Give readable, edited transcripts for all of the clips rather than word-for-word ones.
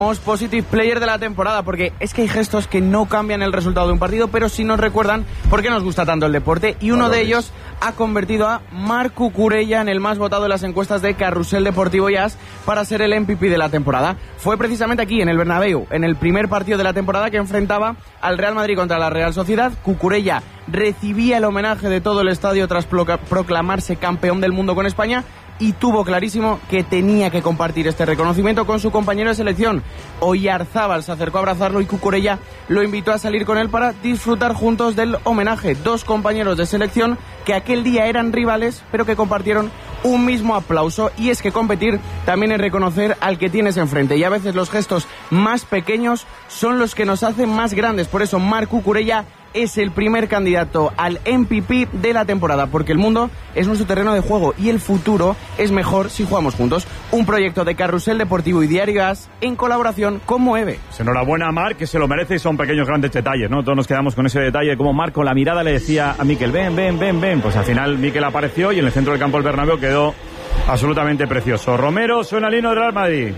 Positive Player de la temporada, porque es que hay gestos que no cambian el resultado de un partido, pero sí nos recuerdan por qué nos gusta tanto el deporte, y uno de ellos ha convertido a Marc Cucurella en el más votado de las encuestas de Carrusel Deportivo y AS para ser el MVP de la temporada. Fue precisamente aquí, en el Bernabéu, en el primer partido de la temporada que enfrentaba al Real Madrid contra la Real Sociedad. Cucurella recibía el homenaje de todo el estadio tras proclamarse campeón del mundo con España, y tuvo clarísimo que tenía que compartir este reconocimiento con su compañero de selección. Oyarzábal se acercó a abrazarlo y Cucurella lo invitó a salir con él para disfrutar juntos del homenaje. Dos compañeros de selección que aquel día eran rivales, pero que compartieron un mismo aplauso. Y es que competir también es reconocer al que tienes enfrente, y a veces los gestos más pequeños son los que nos hacen más grandes. Por eso Marc Cucurella es el primer candidato al MVP de la temporada, porque el mundo es nuestro terreno de juego y el futuro es mejor si jugamos juntos. Un proyecto de Carrusel Deportivo y Diario AS en colaboración con Moeve. Enhorabuena a Marc, que se lo merece, y son pequeños grandes detalles, ¿no? Todos nos quedamos con ese detalle, como Marc con la mirada le decía a Mikel, ven. Pues al final Mikel apareció y en el centro del campo del Bernabéu quedó absolutamente precioso. Romero, suena el himno del Real Madrid.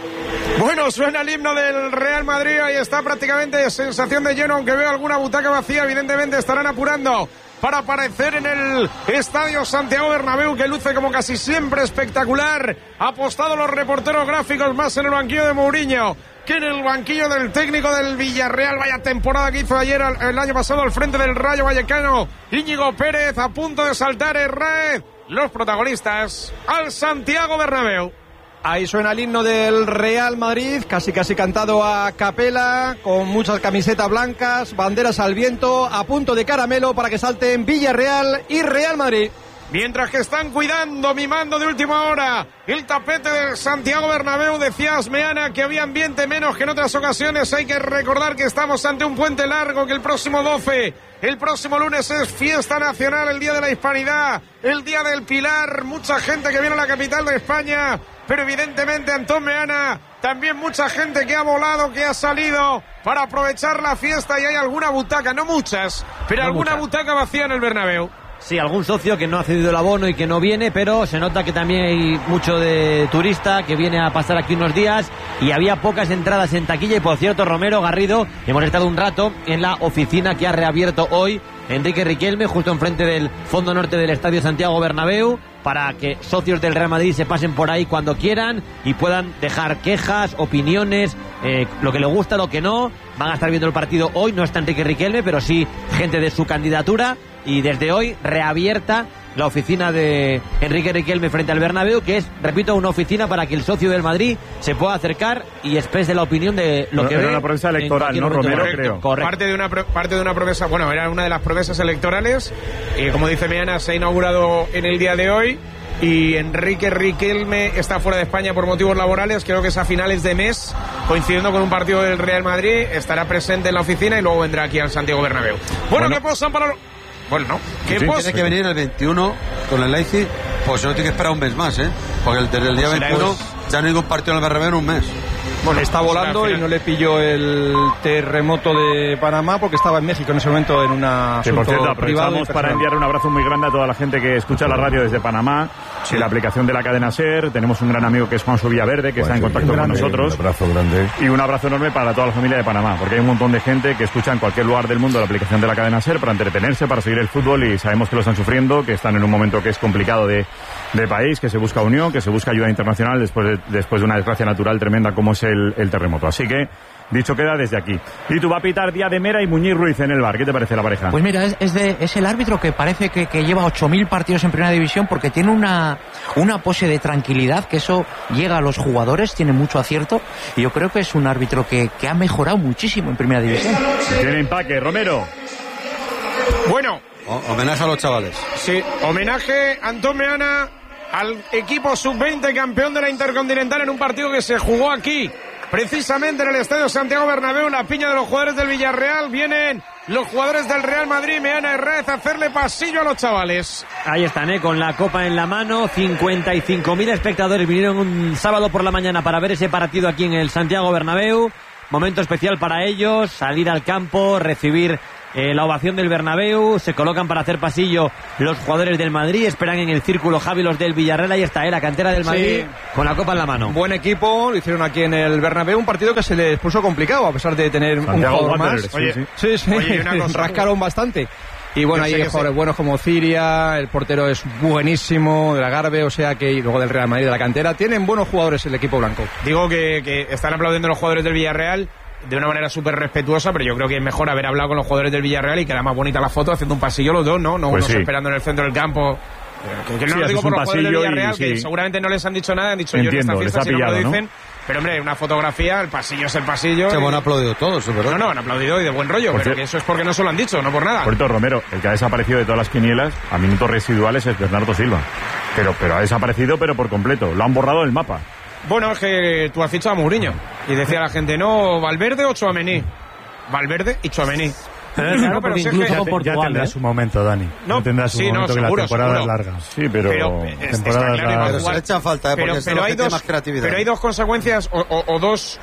Bueno, suena el himno del Real Madrid, ahí está prácticamente sensación de lleno, aunque veo alguna butaca vacía, evidentemente estarán apurando para aparecer en el Estadio Santiago Bernabéu, que luce como casi siempre espectacular. Apostados los reporteros gráficos más en el banquillo de Mourinho que en el banquillo del técnico del Villarreal. Vaya temporada que hizo ayer, el año pasado, al frente del Rayo Vallecano. Íñigo Pérez a punto de saltar Herrera. Los protagonistas al Santiago Bernabéu. Ahí suena el himno del Real Madrid, casi cantado a capela, con muchas camisetas blancas, banderas al viento, a punto de caramelo para que salten Villarreal y Real Madrid. Mientras que están cuidando, mimando de última hora el tapete del Santiago Bernabéu, decía Asmeana que había ambiente menos que en otras ocasiones. Hay que recordar que estamos ante un puente largo, que el próximo 12, el próximo lunes es fiesta nacional, el Día de la Hispanidad, el Día del Pilar, mucha gente que viene a la capital de España, pero evidentemente Antón Meana, también mucha gente que ha volado, que ha salido para aprovechar la fiesta, y hay alguna butaca, no muchas, pero no alguna butaca vacía en el Bernabéu. Sí, algún socio que no ha cedido el abono y que no viene, pero se nota que también hay mucho de turista que viene a pasar aquí unos días, y había pocas entradas en taquilla. Y por cierto, Romero, Garrido, hemos estado un rato en la oficina que ha reabierto hoy Enrique Riquelme, justo enfrente del fondo norte del Estadio Santiago Bernabéu, para que socios del Real Madrid se pasen por ahí cuando quieran y puedan dejar quejas, opiniones, lo que les gusta, lo que no. Van a estar viendo el partido hoy, no está Enrique Riquelme, pero sí gente de su candidatura, y desde hoy reabierta la oficina de Enrique Riquelme frente al Bernabéu, que es, repito, una oficina para que el socio del Madrid se pueda acercar y exprese la opinión de lo que ve. Era una promesa electoral, ¿no, Romero? Creo. Correcto. Parte de una promesa, bueno, era una de las promesas electorales, y como dice Meana, se ha inaugurado en el día de hoy, y Enrique Riquelme está fuera de España por motivos laborales, creo que es a finales de mes, coincidiendo con un partido del Real Madrid, estará presente en la oficina y luego vendrá aquí al Santiago Bernabéu. Bueno, ¿qué posan para...? Bueno, no. ¿Qué tiene que venir el 21 con el Leipzig? Pues no tiene que esperar un mes más, ¿eh? Porque el día 21 ya no hay ningún partido en el Bernabéu en un mes. Bueno, está volando y no le pilló el terremoto de Panamá porque estaba en México en ese momento en una asunto por cierto, privado. Aprovechamos para enviar un abrazo muy grande a toda la gente que escucha la radio desde Panamá, la aplicación de la cadena SER. Tenemos un gran amigo que es Juan Villaverde, que está en contacto con nosotros. Un abrazo grande. Y un abrazo enorme para toda la familia de Panamá, porque hay un montón de gente que escucha en cualquier lugar del mundo la aplicación de la cadena SER para entretenerse, para seguir el fútbol, y sabemos que lo están sufriendo, que están en un momento que es complicado de país, que se busca unión, que se busca ayuda internacional después de una desgracia natural tremenda como es el terremoto. Así que, dicho queda desde aquí. Y tú, va a pitar Díaz de Mera y Muñiz Ruiz en el VAR. ¿Qué te parece la pareja? Pues mira, es el árbitro que parece que lleva 8.000 partidos en Primera División, porque tiene una pose de tranquilidad, que eso llega a los jugadores, tiene mucho acierto, y yo creo que es un árbitro que ha mejorado muchísimo en Primera División. Tiene empaque, Romero. Bueno. Homenaje a los chavales. Sí, homenaje, Antón Meana, al equipo sub-20 campeón de la Intercontinental en un partido que se jugó aquí, precisamente en el Estadio Santiago Bernabéu. La piña de los jugadores del Villarreal, vienen los jugadores del Real Madrid, Meana, Herrera, a hacerle pasillo a los chavales. Ahí están, con la copa en la mano. 55.000 espectadores vinieron un sábado por la mañana para ver ese partido aquí en el Santiago Bernabéu. Momento especial para ellos, salir al campo, recibir la ovación del Bernabéu, se colocan para hacer pasillo los jugadores del Madrid, esperan en el círculo Javi los del Villarreal, ahí está, la cantera del Madrid con la copa en la mano. Buen equipo, lo hicieron aquí en el Bernabéu, un partido que se les puso complicado a pesar de tener Santiago un jugador más. Oye, Oye, una cosa, rascaron bastante. Y bueno, hay jugadores buenos como Ciria, el portero es buenísimo, de la Garbe, o sea que, y luego del Real Madrid, de la cantera, tienen buenos jugadores el equipo blanco. Digo que están aplaudiendo los jugadores del Villarreal de una manera súper respetuosa, pero yo creo que es mejor haber hablado con los jugadores del Villarreal y queda más bonita la foto haciendo un pasillo los dos, ¿no? No pues unos esperando en el centro del campo. Que no lo digo por los jugadores del Villarreal, que seguramente no les han dicho nada, han dicho yo en esta fiesta si no me lo dicen. ¿No? Pero hombre, una fotografía, el pasillo es el pasillo. Se han aplaudido todos, ¿verdad? No, han aplaudido y de buen rollo, pero que eso es porque no se lo han dicho, no por nada. Por cierto, Romero, el que ha desaparecido de todas las quinielas a minutos residuales es Bernardo Silva. Pero ha desaparecido, pero por completo. Lo han borrado del mapa. Bueno, es que tú has fichado a Mourinho. Y decía la gente, no, Valverde o Tchouaméni. Valverde y Tchouaméni. Claro, pero incluso ya tendrá su momento, Dani. No tendrá su momento, que seguro, la temporada seguro. es larga. Sí, pero temporada es larga. Pero se le echa falta, porque pero hay más creatividad. Pero hay dos consecuencias, o dos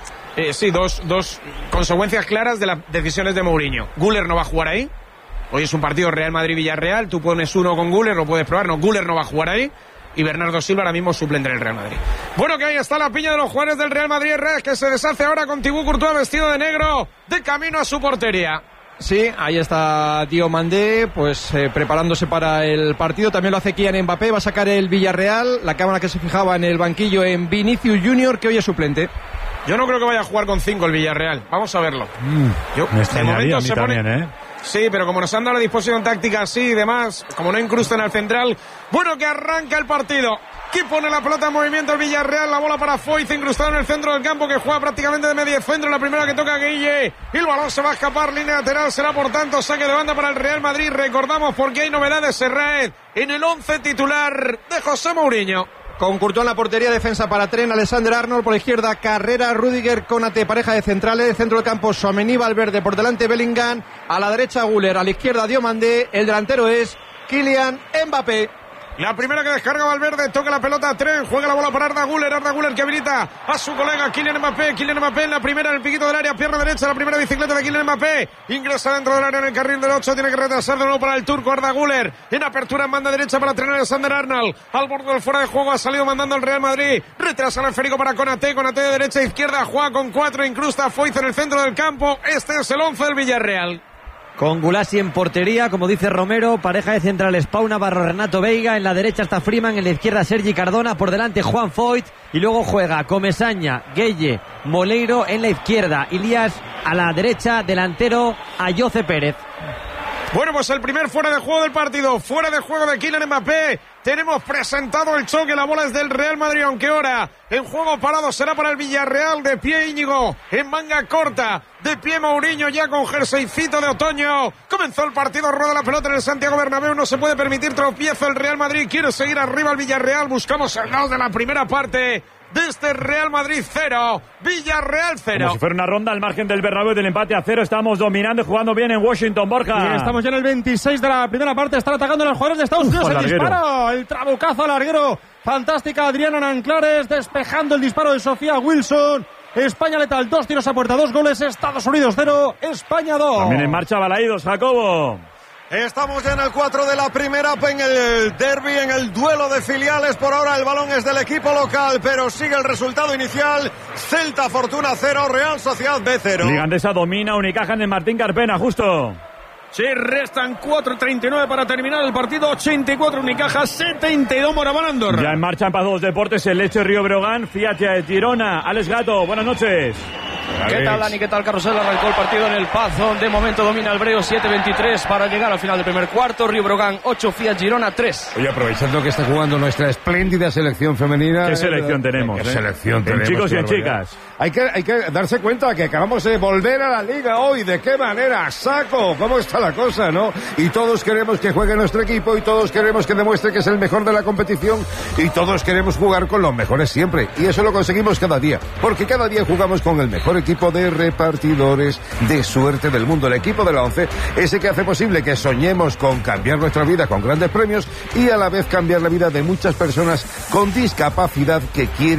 consecuencias claras de las decisiones de Mourinho. Güler no va a jugar ahí. Hoy es un partido Real Madrid-Villarreal. Tú pones uno con Güler, lo puedes probar. No, Güler no va a jugar ahí. Y Bernardo Silva ahora mismo suplente del Real Madrid. Bueno, que ahí está la piña de los jugadores del Real Madrid, que se deshace ahora con Thibaut Courtois vestido de negro, de camino a su portería. Sí, ahí está Diomandé, pues preparándose para el partido. También lo hace Kylian Mbappé, va a sacar el Villarreal. La cámara que se fijaba en el banquillo en Vinicius Junior, que hoy es suplente. Yo no creo que vaya a jugar con 5 el Villarreal. Vamos a verlo. Me extrañaría a mí también, Sí, pero como nos han dado la disposición táctica así y demás, como no incrustan al central, bueno, que arranca el partido. Aquí pone la pelota en movimiento el Villarreal, la bola para Foyth, incrustado en el centro del campo, que juega prácticamente de medio centro, la primera que toca Guille, y el balón se va a escapar, línea lateral, será por tanto saque de banda para el Real Madrid. Recordamos porque hay novedades, Serraed, en el 11 titular de José Mourinho. Con Courtois en la portería, defensa para Trent, Alexander-Arnold por la izquierda, Carrera, Rüdiger, Konate, pareja de centrales, centro del campo, Tchouaméni, Valverde, por delante Bellingham, a la derecha Güler, a la izquierda Diomandé, el delantero es Kylian Mbappé. La primera que descarga Valverde, toca la pelota a Trent, juega la bola para Arda Güler que habilita a su colega Kylian Mbappé en la primera en el piquito del área, pierna derecha, la primera bicicleta de Kylian Mbappé, ingresa dentro del área en el carril del 8, tiene que retrasar de nuevo para el turco Arda Güler, en apertura en banda derecha para Trent, Alexander-Arnold, al borde del fuera de juego, ha salido mandando el Real Madrid, retrasa el esférico para Konate de derecha a izquierda, juega con 4, incrusta a Foyth en el centro del campo, este es el 11 del Villarreal. Con Gulasi en portería, como dice Romero, pareja de centrales Pau Navarro, Renato Veiga, en la derecha está Freeman, en la izquierda Sergi Cardona, por delante Juan Foyth, y luego juega Comesaña, Gueye, Moleiro en la izquierda, Ilías a la derecha, delantero Ayoce Pérez. Bueno, pues el primer fuera de juego del partido, fuera de juego de Kylian Mbappé. Tenemos presentado el choque, la bola es del Real Madrid, aunque ahora en juego parado será para el Villarreal, de pie Íñigo, en manga corta, de pie Mourinho ya con jerseycito de otoño. Comenzó el partido, rueda la pelota en el Santiago Bernabéu, no se puede permitir tropiezo el Real Madrid, quiere seguir arriba el Villarreal, buscamos el gol de la primera parte. Desde Real Madrid 0, Villarreal 0. Como si fuera una ronda al margen del Bernabéu del empate a 0. Estamos dominando y jugando bien en Washington, Borja. Y estamos ya en el 26 de la primera parte. Están atacando los jugadores de Estados Unidos. El disparo, el trabucazo al larguero. Fantástica Adriana Nanclares despejando el disparo de Sofía Wilson. España letal, 2 tiros a puerta, 2 goles. Estados Unidos 0, España 2. También en marcha Balaídos, Jacobo. Estamos ya en el 4 de la primera, en el derbi, en el duelo de filiales. Por ahora el balón es del equipo local, pero sigue el resultado inicial. Celta Fortuna 0, Real Sociedad B 0. Liga Andesa domina, Unicaja de Martín Carpena, justo. Sí, restan 4:39 para terminar el partido. 84 Unicaja, 72 Moraván Andorra. Ya en marcha en Paz 2 Deportes, el Leche Río Breogán, Fiat Girona. Alex Gato, buenas noches. ¿Qué tal, Dani? ¿Qué tal, Carrusel? Arrancó el partido en el Pazo. De momento domina el Breo, 7:23 para llegar al final del primer cuarto. Río Breogán 8, Fiat Girona 3. Oye, aprovechando que está jugando nuestra espléndida selección femenina. ¿Qué selección tenemos? ¿Qué selección tenemos? En chicos y en chicas. Hay que darse cuenta que acabamos de volver a la liga hoy. ¿De qué manera? ¡Saco! ¿Cómo está la cosa, no? Y todos queremos que juegue nuestro equipo y todos queremos que demuestre que es el mejor de la competición y todos queremos jugar con los mejores siempre. Y eso lo conseguimos cada día. Porque cada día jugamos con el mejor equipo de repartidores de suerte del mundo. El equipo de la 11, ese que hace posible que soñemos con cambiar nuestra vida con grandes premios y a la vez cambiar la vida de muchas personas con discapacidad que quieren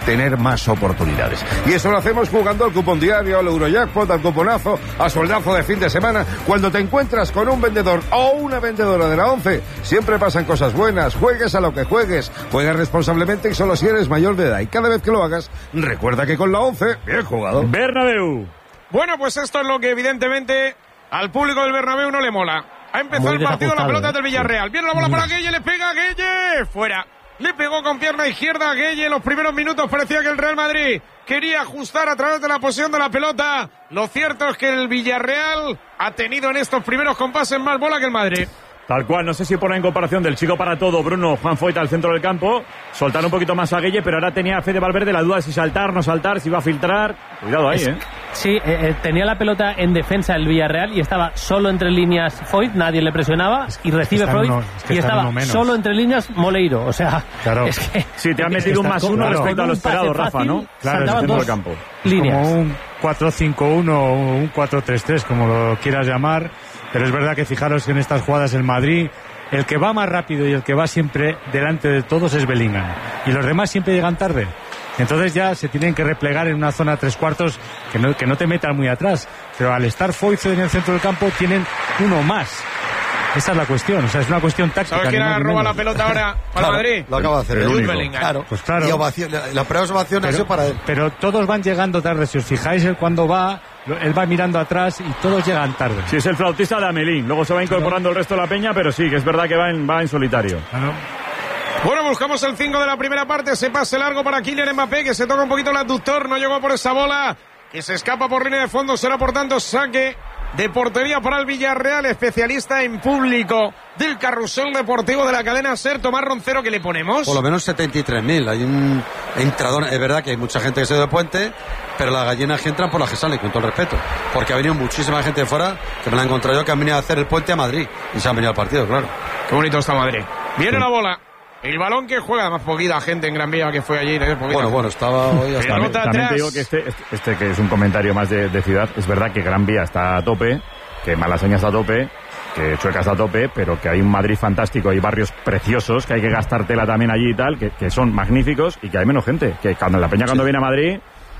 tener más oportunidades. Y eso lo hacemos jugando al cupón diario, al Eurojackpot, al cuponazo, a soldazo de fin de semana. Cuando te encuentras con un vendedor o una vendedora de la 11, siempre pasan cosas buenas. Juegues a lo que juegues, juega responsablemente y solo si eres mayor de edad. Y cada vez que lo hagas, recuerda que con la 11, bien jugado. Bernabéu. Bueno, pues esto es lo que evidentemente al público del Bernabéu no le mola. Ha empezado el partido, la pelota del Villarreal. Viene la bola para Gueye, le pega a Gueye. Fuera. Le pegó con pierna izquierda a Gueye. En los primeros minutos parecía que el Real Madrid quería ajustar a través de la posición de la pelota. Lo cierto es que el Villarreal ha tenido en estos primeros compases más bola que el Madrid. Tal cual, no sé si poner en comparación del chico para todo, Bruno, Juan Foyt al centro del campo, soltar un poquito más a Gueye, pero ahora tenía Fede Valverde la duda de si saltar, no saltar, si iba a filtrar. Cuidado ahí, Sí, tenía la pelota en defensa el Villarreal y estaba solo entre líneas Foyt, nadie le presionaba, y recibe Foyt, y estaba solo entre líneas Moleiro, o sea... Claro, es que, sí, te han metido un +1 respecto a lo esperado, Rafa, ¿no? Claro, es el centro del campo. Líneas. Como un 4-5-1 o un 4-3-3, como lo quieras llamar. Pero es verdad que fijaros que en estas jugadas el Madrid, el que va más rápido y el que va siempre delante de todos es Bellingham. Y los demás siempre llegan tarde. Entonces ya se tienen que replegar en una zona 3/4 que no te metan muy atrás. Pero al estar Foyt en el centro del campo tienen uno más. Esa es la cuestión, o sea, es una cuestión táctica. ¿Sabes quién roba la pelota ahora para Madrid? Lo acaba de hacer el único. Bellingham. Claro. Pues claro. Y ovación, la primera ovación ha sido para él. Pero todos van llegando tarde, si os fijáis, él cuando va, él va mirando atrás y todos llegan tarde. Sí, es el flautista de Amelín, luego se va incorporando el resto de la peña, pero sí, que es verdad que va en solitario. Claro. Bueno, buscamos el 5 de la primera parte, se pase largo para Kylian Mbappé, que se toca un poquito el aductor, no llegó por esa bola, que se escapa por línea de fondo, será por tanto saque de portería para el Villarreal, especialista en público del carrusel deportivo de la cadena SER. Tomás Roncero, ¿qué le ponemos? Por lo menos 73.000, hay un entrador, es verdad que hay mucha gente que se ha ido de puente, pero las gallinas que entran por las que salen, con todo el respeto, porque ha venido muchísima gente de fuera, que me la he encontrado yo, que han venido a hacer el puente a Madrid, y se han venido al partido, claro. Qué bonito está Madrid. Viene la bola. El balón que juega, más poquita gente en Gran Vía que fue allí. Bueno, estaba hoy hasta... También te digo que este que es un comentario más de ciudad, es verdad que Gran Vía está a tope, que Malasaña está a tope, que Chueca está a tope, pero que hay un Madrid fantástico, hay barrios preciosos, que hay que gastártela también allí y tal, que son magníficos y que hay menos gente. Que cuando la peña cuando viene a Madrid,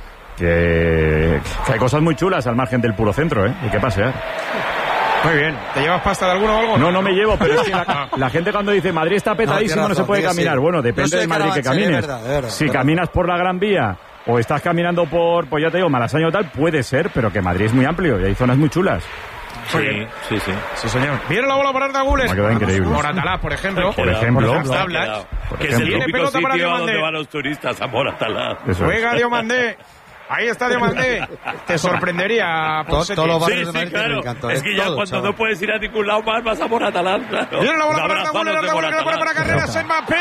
que hay cosas muy chulas al margen del puro centro, hay que pasear. Muy bien. ¿Te llevas pasta de alguno o algo? No me llevo, pero es que la gente cuando dice Madrid está petadísimo, no se puede caminar. Bueno, depende del Madrid que camines. Si caminas por la Gran Vía o estás caminando por, pues ya te digo, Malasaña o tal, puede ser, pero que Madrid es muy amplio y hay zonas muy chulas. Sí, señor. Viene la bola para Arda Güler. Me ha quedado increíble. Moratalá, por ejemplo. Por ejemplo. Que es el típico sitio donde van los turistas a Moratalá. Juega Diomandé. Ahí está Diomandé. Te sorprendería. Todos los barrios de Madrid claro. encantó, es que ya todo, cuando chaval. no puedes ir a ningún lado más, vas a Moratalá, claro. Viene la bola para Arda Güler, que la pone para Carreras, Mbappé,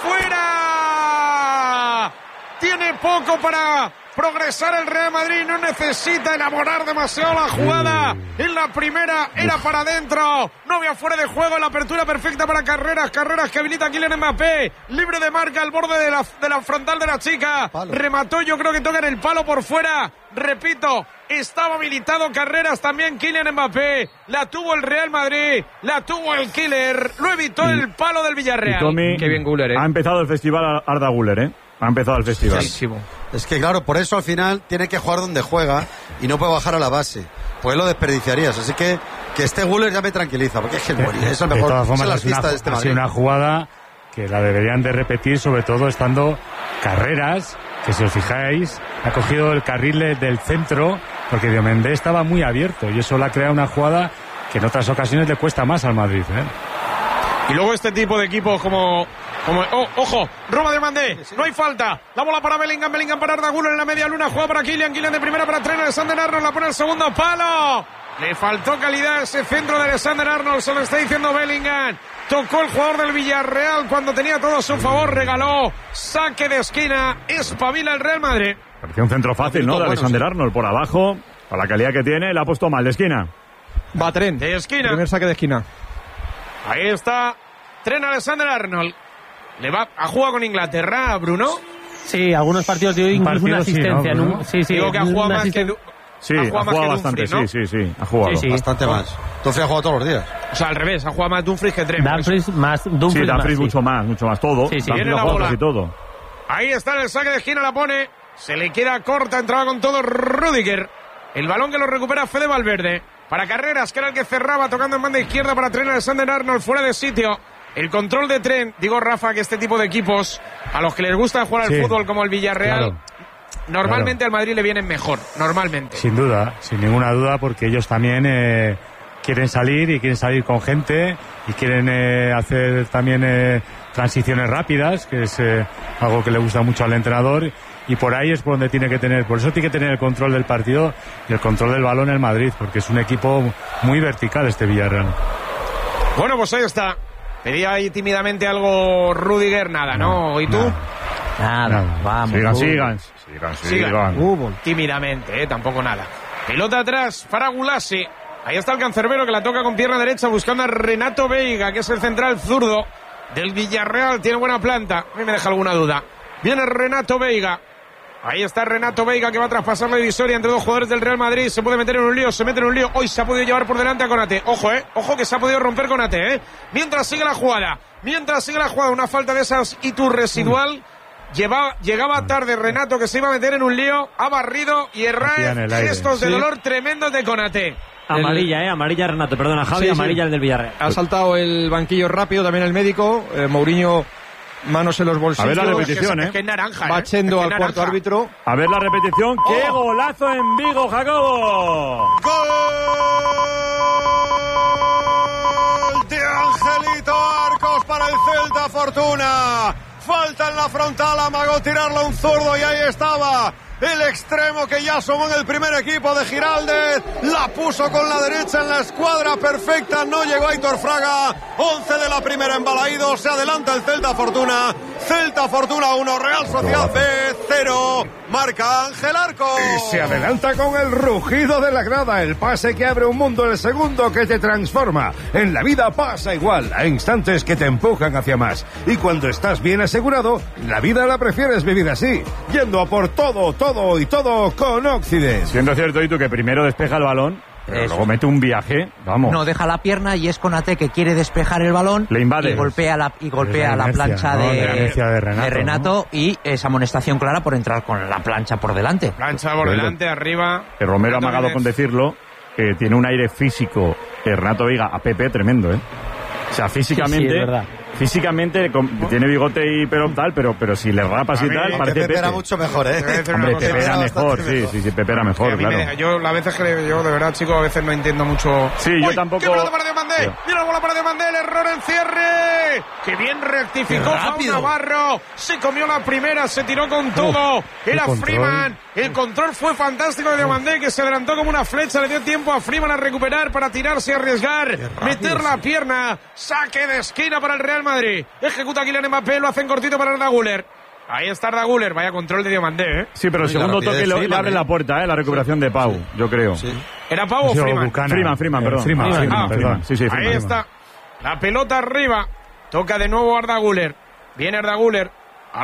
fuera. Tiene poco para progresar el Real Madrid, no necesita elaborar demasiado la jugada. En la primera era para adentro, no había fuera de juego, la apertura perfecta para Carreras que habilita a Kylian Mbappé, libre de marca al borde de la frontal de la chica, remató, yo creo que toca en el palo por fuera, repito, estaba habilitado Carreras, también Kylian Mbappé, la tuvo el Real Madrid, la tuvo el Killer, lo evitó el palo del Villarreal. Y Tommy, qué bien Güler, ha empezado el festival Arda Güler, Ha empezado el festival. Es que claro, por eso al final tiene que jugar donde juega y no puede bajar a la base. Pues lo desperdiciarías. Así que este Güler ya me tranquiliza, porque es que es el mejor. De todas formas, es el artista de este ha Madrid. sido una jugada que la deberían de repetir, sobre todo estando Carreras, que si os fijáis, ha cogido el carril del centro, porque Diomandé estaba muy abierto y eso le ha creado una jugada que en otras ocasiones le cuesta más al Madrid. Y luego este tipo de equipos como ojo, Roma de Mandé, no hay falta, la bola para Bellingham para Arda Güler en la media luna, juega para Kylian de primera para Trent Alexander-Arnold, la pone el segundo palo, le faltó calidad ese centro de Alexander-Arnold, se lo está diciendo Bellingham, tocó el jugador del Villarreal cuando tenía todo a su favor, regaló, saque de esquina, espabila el Real Madrid. Parecía un centro fácil, ¿no? De Alexander-Arnold por abajo, para la calidad que tiene, la ha puesto mal de esquina. Va Trent, de esquina, primer saque de esquina. Ahí está Trent Alexander-Arnold. Le va a jugar con Inglaterra, Bruno. Sí, algunos partidos dio incluso una asistencia. Sí, digo que ha jugado más que... Sí, ha jugado bastante, ¿no? sí, ha jugado. Sí. Bastante más. Dumfries ha jugado todos los días. O sea, al revés, ha jugado más Dumfries que Trent. Dumfries mucho más, todo. Sí. Dumfries ha jugado casi todo. Ahí está el saque de esquina, la pone. Se le queda corta, entraba con todo Rüdiger. El balón que lo recupera Fede Valverde. Para Carreras, que era el que cerraba, tocando en banda izquierda para Trent Alexander-Arnold, fuera de sitio. El control de Trent. Digo, Rafa, que este tipo de equipos, a los que les gusta jugar al fútbol como el Villarreal, normalmente al Madrid le vienen mejor, normalmente. Sin duda, sin ninguna duda, porque ellos también quieren salir con gente y quieren hacer también transiciones rápidas, que es algo que le gusta mucho al entrenador. Y por ahí es por donde tiene que tener, por eso tiene que tener el control del partido y el control del balón el Madrid, porque es un equipo muy vertical este Villarreal. Bueno, pues ahí está. Pedía ahí tímidamente algo Rüdiger, nada, ¿no? ¿Y tú? Nada, vamos. Sigan. Tímidamente, tampoco nada. Pelota atrás para Gulasi. Ahí está el cancerbero que la toca con pierna derecha buscando a Renato Veiga, que es el central zurdo del Villarreal. Tiene buena planta. A mí me deja alguna duda. Viene Renato Veiga. Ahí está Renato Veiga, que va a traspasar la divisoria entre dos jugadores del Real Madrid. Se puede meter en un lío, se mete en un lío. Hoy se ha podido llevar por delante a Konate. Ojo que se ha podido romper Konate, Mientras sigue la jugada, una falta de esas Iturresidual. Llegaba tarde Renato, que se iba a meter en un lío. Ha barrido y gestos de dolor tremendos de Konate. Amarilla Renato, perdona Javi, amarilla el del Villarreal. Ha saltado el banquillo rápido también el médico. Mourinho, manos en los bolsillos. A ver la repetición, es que es naranja. Va echando al cuarto árbitro. A ver la repetición. ¡Qué golazo en Vigo, Jacobo! ¡Gol de Angelito Arcos para el Celta Fortuna! Falta en la frontal, amagó tirarlo un zurdo y ahí estaba el extremo que ya asomó en el primer equipo de Giraldez. La puso con la derecha en la escuadra perfecta, no llegó Aitor Fraga. 11 de la primera en Balaídos, se adelanta el Celta Fortuna. Celta Fortuna 1, Real Sociedad B 0. Marca Ángel Arcos. Y se adelanta con el rugido de la grada, el pase que abre un mundo, el segundo que te transforma. En la vida pasa igual, hay instantes que te empujan hacia más. Y cuando estás bien asegurado, la vida la prefieres vivir así, yendo a por todo con Occident. Siendo cierto, Itu, que primero despeja el balón, pero luego mete un viaje, vamos. No, deja la pierna y es Konate que quiere despejar el balón. Le invade. Y golpea la plancha de Renato, y esa amonestación clara por entrar con la plancha por delante. Plancha por delante, arriba. Que Romero ha amagado con decirlo, que tiene un aire físico, Renato Veiga, a Pepe, tremendo, O sea, físicamente... Sí, es verdad. Físicamente tiene bigote y pelo tal, pero si le rapas y tal, parece Pepe era mucho mejor, Hombre, Pepe era mejor, sí, Pepe era mejor, claro. Yo a veces creo, de verdad, chicos, a veces no entiendo mucho. Sí, yo tampoco. ¡Qué pelota para Diomandé! ¡Mira la bola para Diomandé! ¡El error en cierre! ¡Qué bien rectificó Pau Navarro! Se comió la primera, se tiró con todo. Era Freeman. El control fue fantástico de Diomandé, que se adelantó como una flecha. Le dio tiempo a Freeman a recuperar para tirarse y arriesgar. Meter la pierna. Saque de esquina para el Real Madrid. Ejecuta Kylian Mbappé, lo hacen cortito para Arda Güler. Ahí está Arda Güler, vaya control de Diomandé, Sí, pero el segundo toque le abre la puerta, la recuperación de Pau, yo creo. Sí. ¿Era Pau o Freeman? Freeman, perdón. Freeman. Sí, Freeman. Ahí está. La pelota arriba. Toca de nuevo Arda Güler. Viene Arda Güler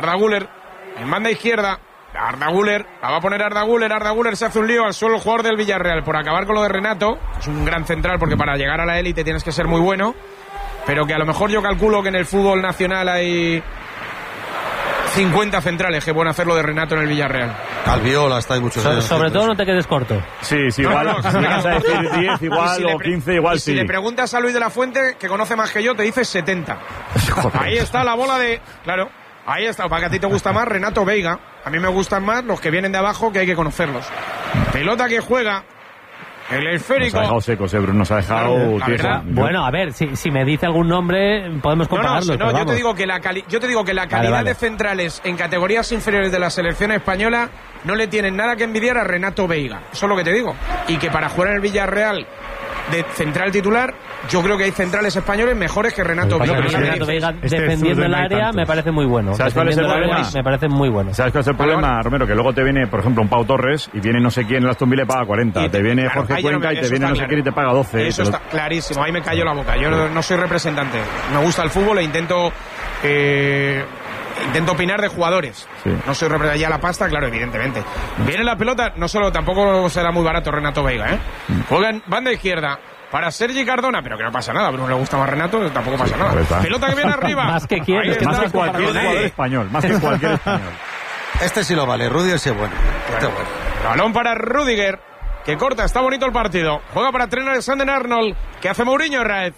en banda izquierda. Arda Güler, la va a poner Arda Güler se hace un lío al suelo el jugador del Villarreal por acabar con lo de Renato. Es un gran central porque para llegar a la élite tienes que ser muy bueno, pero que a lo mejor yo calculo que en el fútbol nacional hay 50 centrales que pueden hacer lo de Renato en el Villarreal. Albiol está ahí muchos años. Sobre todo no te quedes corto. Sí, igual, si me vas a decir 10 igual o 15 igual sí. Si le preguntas a Luis de la Fuente, que conoce más que yo, te dice 70. Ahí está la bola de... Claro. Ahí está, para que a ti te gusta más Renato Veiga. A mí me gustan más los que vienen de abajo, que hay que conocerlos. Pelota que juega el esférico. Nos ha dejado secos, Bruno, nos ha dejado tieso. Bueno, a ver, si me dice algún nombre, podemos compararlo. Yo te digo que la calidad de centrales en categorías inferiores de la selección española no le tienen nada que envidiar a Renato Veiga. Eso es lo que te digo. Y que para jugar en el Villarreal de central titular, yo creo que hay centrales españoles mejores que Renato Veiga. Renato Veiga defendiendo el área me parece muy bueno. ¿Sabes cuál es el problema? Me parece muy bueno. ¿Sabes cuál es el problema, Romero? Que luego te viene, por ejemplo, un Pau Torres y viene no sé quién en Aston Villa y paga 40. Te viene Jorge Cuenca y te viene no sé quién y te paga 12. Eso está clarísimo. Ahí me cayó la boca. Yo no soy representante. Me gusta el fútbol e intento opinar de jugadores. Sí. No soy representante. Ya la pasta, claro, evidentemente. Viene la pelota, tampoco será muy barato Renato Veiga, Juegan banda izquierda para Sergi Cardona, pero que no pasa nada. A Bruno le gusta más Renato, tampoco pasa nada. Pelota que viene arriba. Más que cualquier jugador español. Este sí lo vale, Rudiger sí es bueno. Este bueno. Balón para Rudiger, que corta, está bonito el partido. Juega para Trent Alexander-Arnold, que hace Mourinho, Raed.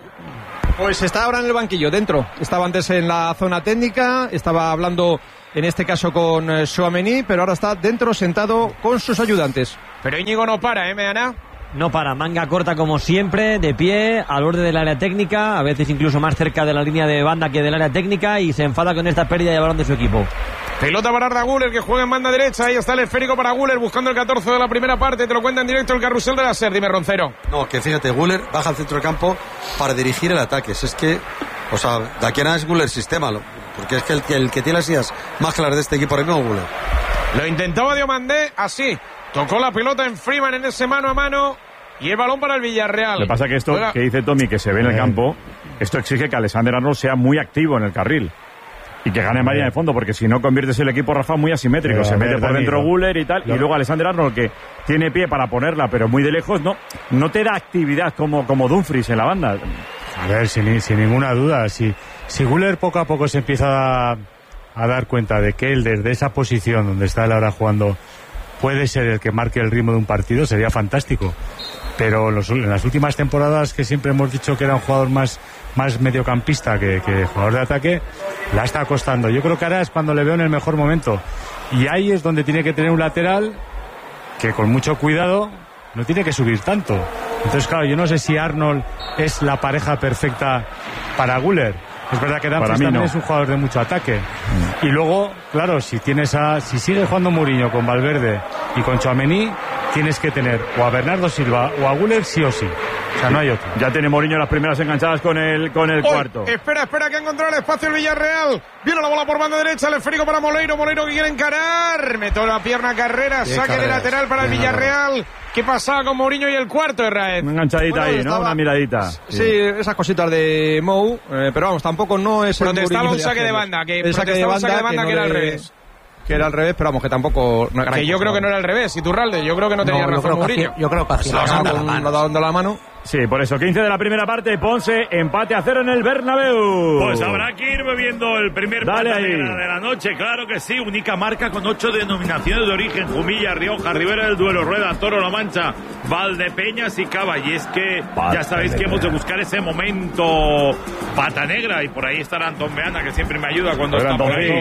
Pues está ahora en el banquillo, dentro. Estaba antes en la zona técnica, estaba hablando en este caso con Tchouaméni, pero ahora está dentro sentado con sus ayudantes. Pero Íñigo no para, Meana. No para, manga corta como siempre, de pie, al borde del área técnica, a veces incluso más cerca de la línea de banda que del área técnica, y se enfada con esta pérdida de balón de su equipo. Pelota para Arda Güler, que juega en banda derecha. Ahí está el esférico para Güler, buscando el 14 de la primera parte. Te lo cuenta en directo el carrusel de la SER. Dime, Roncero. No, que fíjate, Güler baja al centro del campo para dirigir el ataque. Es que, o sea, de aquí a nada es Güler sistema, porque es que el que tiene las ideas más claras de este equipo ahora mismo es Güler. Lo intentaba Diomandé, así. Tocó la pelota en Freeman en ese mano a mano. Y el balón para el Villarreal. Lo que pasa es que esto que dice Tommy, que se ve en el campo, esto exige que Alexander-Arnold sea muy activo en el carril. Y que gane María de fondo, porque si no conviertes el equipo, Rafa, muy asimétrico. Se mete por dentro Güler y tal, y luego Alexander-Arnold, que tiene pie para ponerla, pero muy de lejos, no te da actividad como Dumfries en la banda. A ver, sin ninguna duda, si Güler poco a poco se empieza a dar cuenta de que él desde esa posición donde está él ahora jugando puede ser el que marque el ritmo de un partido, sería fantástico. Pero en las últimas temporadas, que siempre hemos dicho que era un jugador más mediocampista que jugador de ataque, la está costando. Yo creo que ahora es cuando le veo en el mejor momento, y ahí es donde tiene que tener un lateral que con mucho cuidado no tiene que subir tanto. Entonces, claro, yo no sé si Arnold es la pareja perfecta para Güler. Es verdad que Dumfries también es un jugador de mucho ataque. Y luego, claro, si sigue jugando Mourinho con Valverde y con Tchouaméni, tienes que tener o a Bernardo Silva o a Güler sí o sí. O sea, no hay otro. Ya tiene Mourinho las primeras enganchadas con el cuarto. Espera, que ha encontrado el espacio el Villarreal. Viene la bola por banda derecha, el esférico para Moleiro que quiere encarar. Metió la pierna Carrera, saque de lateral para el Villarreal. ¿Qué pasaba con Mourinho y el cuarto, Raed? Una enganchadita ahí, ¿no? Una miradita. Sí, esas cositas de Mou, pero vamos, tampoco no es el protestaba Mourinho un saque de banda, que el saque de banda que era al revés. Que era al revés, pero vamos, que tampoco... Que yo creo que no era al revés, Iturralde. Yo creo que no tenía razón Mourinho. Yo creo que hacía dando la mano. Sí, por eso, 15 de la primera parte, Ponce, empate a 0 en el Bernabéu. Pues habrá que ir bebiendo el primer pata de la noche, claro que sí, única marca con 8 denominaciones de origen, Jumilla, Rioja, Ribera del Duero, Rueda, Toro, La Mancha, Valdepeñas y Cava, y es que ya sabéis que hemos de buscar ese momento pata negra, y por ahí estará Antón Meana, que siempre me ayuda cuando está por ahí.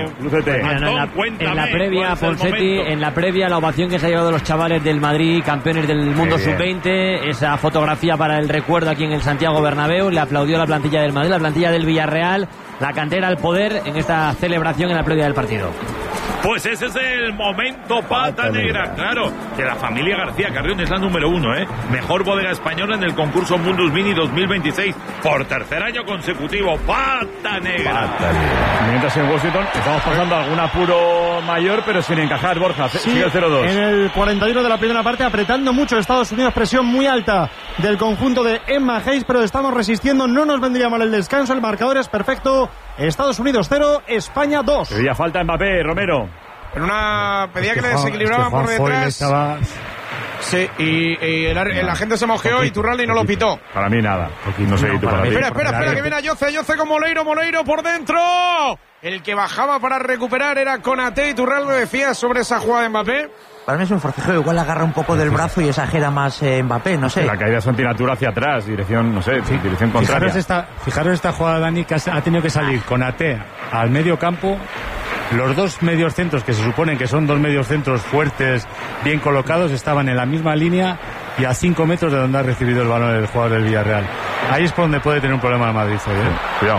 En la previa, Ponseti, en la previa, la ovación que se ha llevado los chavales del Madrid, campeones del mundo sub-20, esa fotografía para el recuerdo aquí en el Santiago Bernabéu, le aplaudió la plantilla del Madrid, la plantilla del Villarreal, la cantera al poder en esta celebración en la previa del partido. Pues ese es el momento pata negra, claro, que la familia García Carrión es la número 1, mejor bodega española en el concurso Mundus Mini 2026, por tercer año consecutivo, pata negra. Mientras en Washington estamos pasando algún apuro mayor, pero sin encajar, Borja, sigue el 0-2. En el 41 de la primera parte, apretando mucho Estados Unidos, presión muy alta del conjunto de Emma Hayes, pero estamos resistiendo, no nos vendría mal el descanso, el marcador es perfecto, Estados Unidos 0, España 2. Pedía falta Mbappé, Romero. En una pedía que le desequilibraban por detrás. Sí, y la gente se mojeó y Iturralde no lo pitó. Para mí nada. No sé, tú para mí. Espera, que viene Ayoce con Moleiro por dentro. El que bajaba para recuperar era Konaté. Iturralde decía sobre esa jugada de Mbappé. Para mí es un forcejeo, igual agarra un poco del brazo y exagera más Mbappé, no sé. La caída es antinatura hacia atrás, dirección, no sé, dirección contraria. Fijaros esta jugada, Dani, que ha tenido que salir Konaté al medio campo. Los dos mediocentros, que se suponen que son dos mediocentros fuertes, bien colocados, estaban en la misma línea y a 5 metros de donde ha recibido el balón el jugador del Villarreal. Ahí es por donde puede tener un problema el Madrid hoy, Cuidado.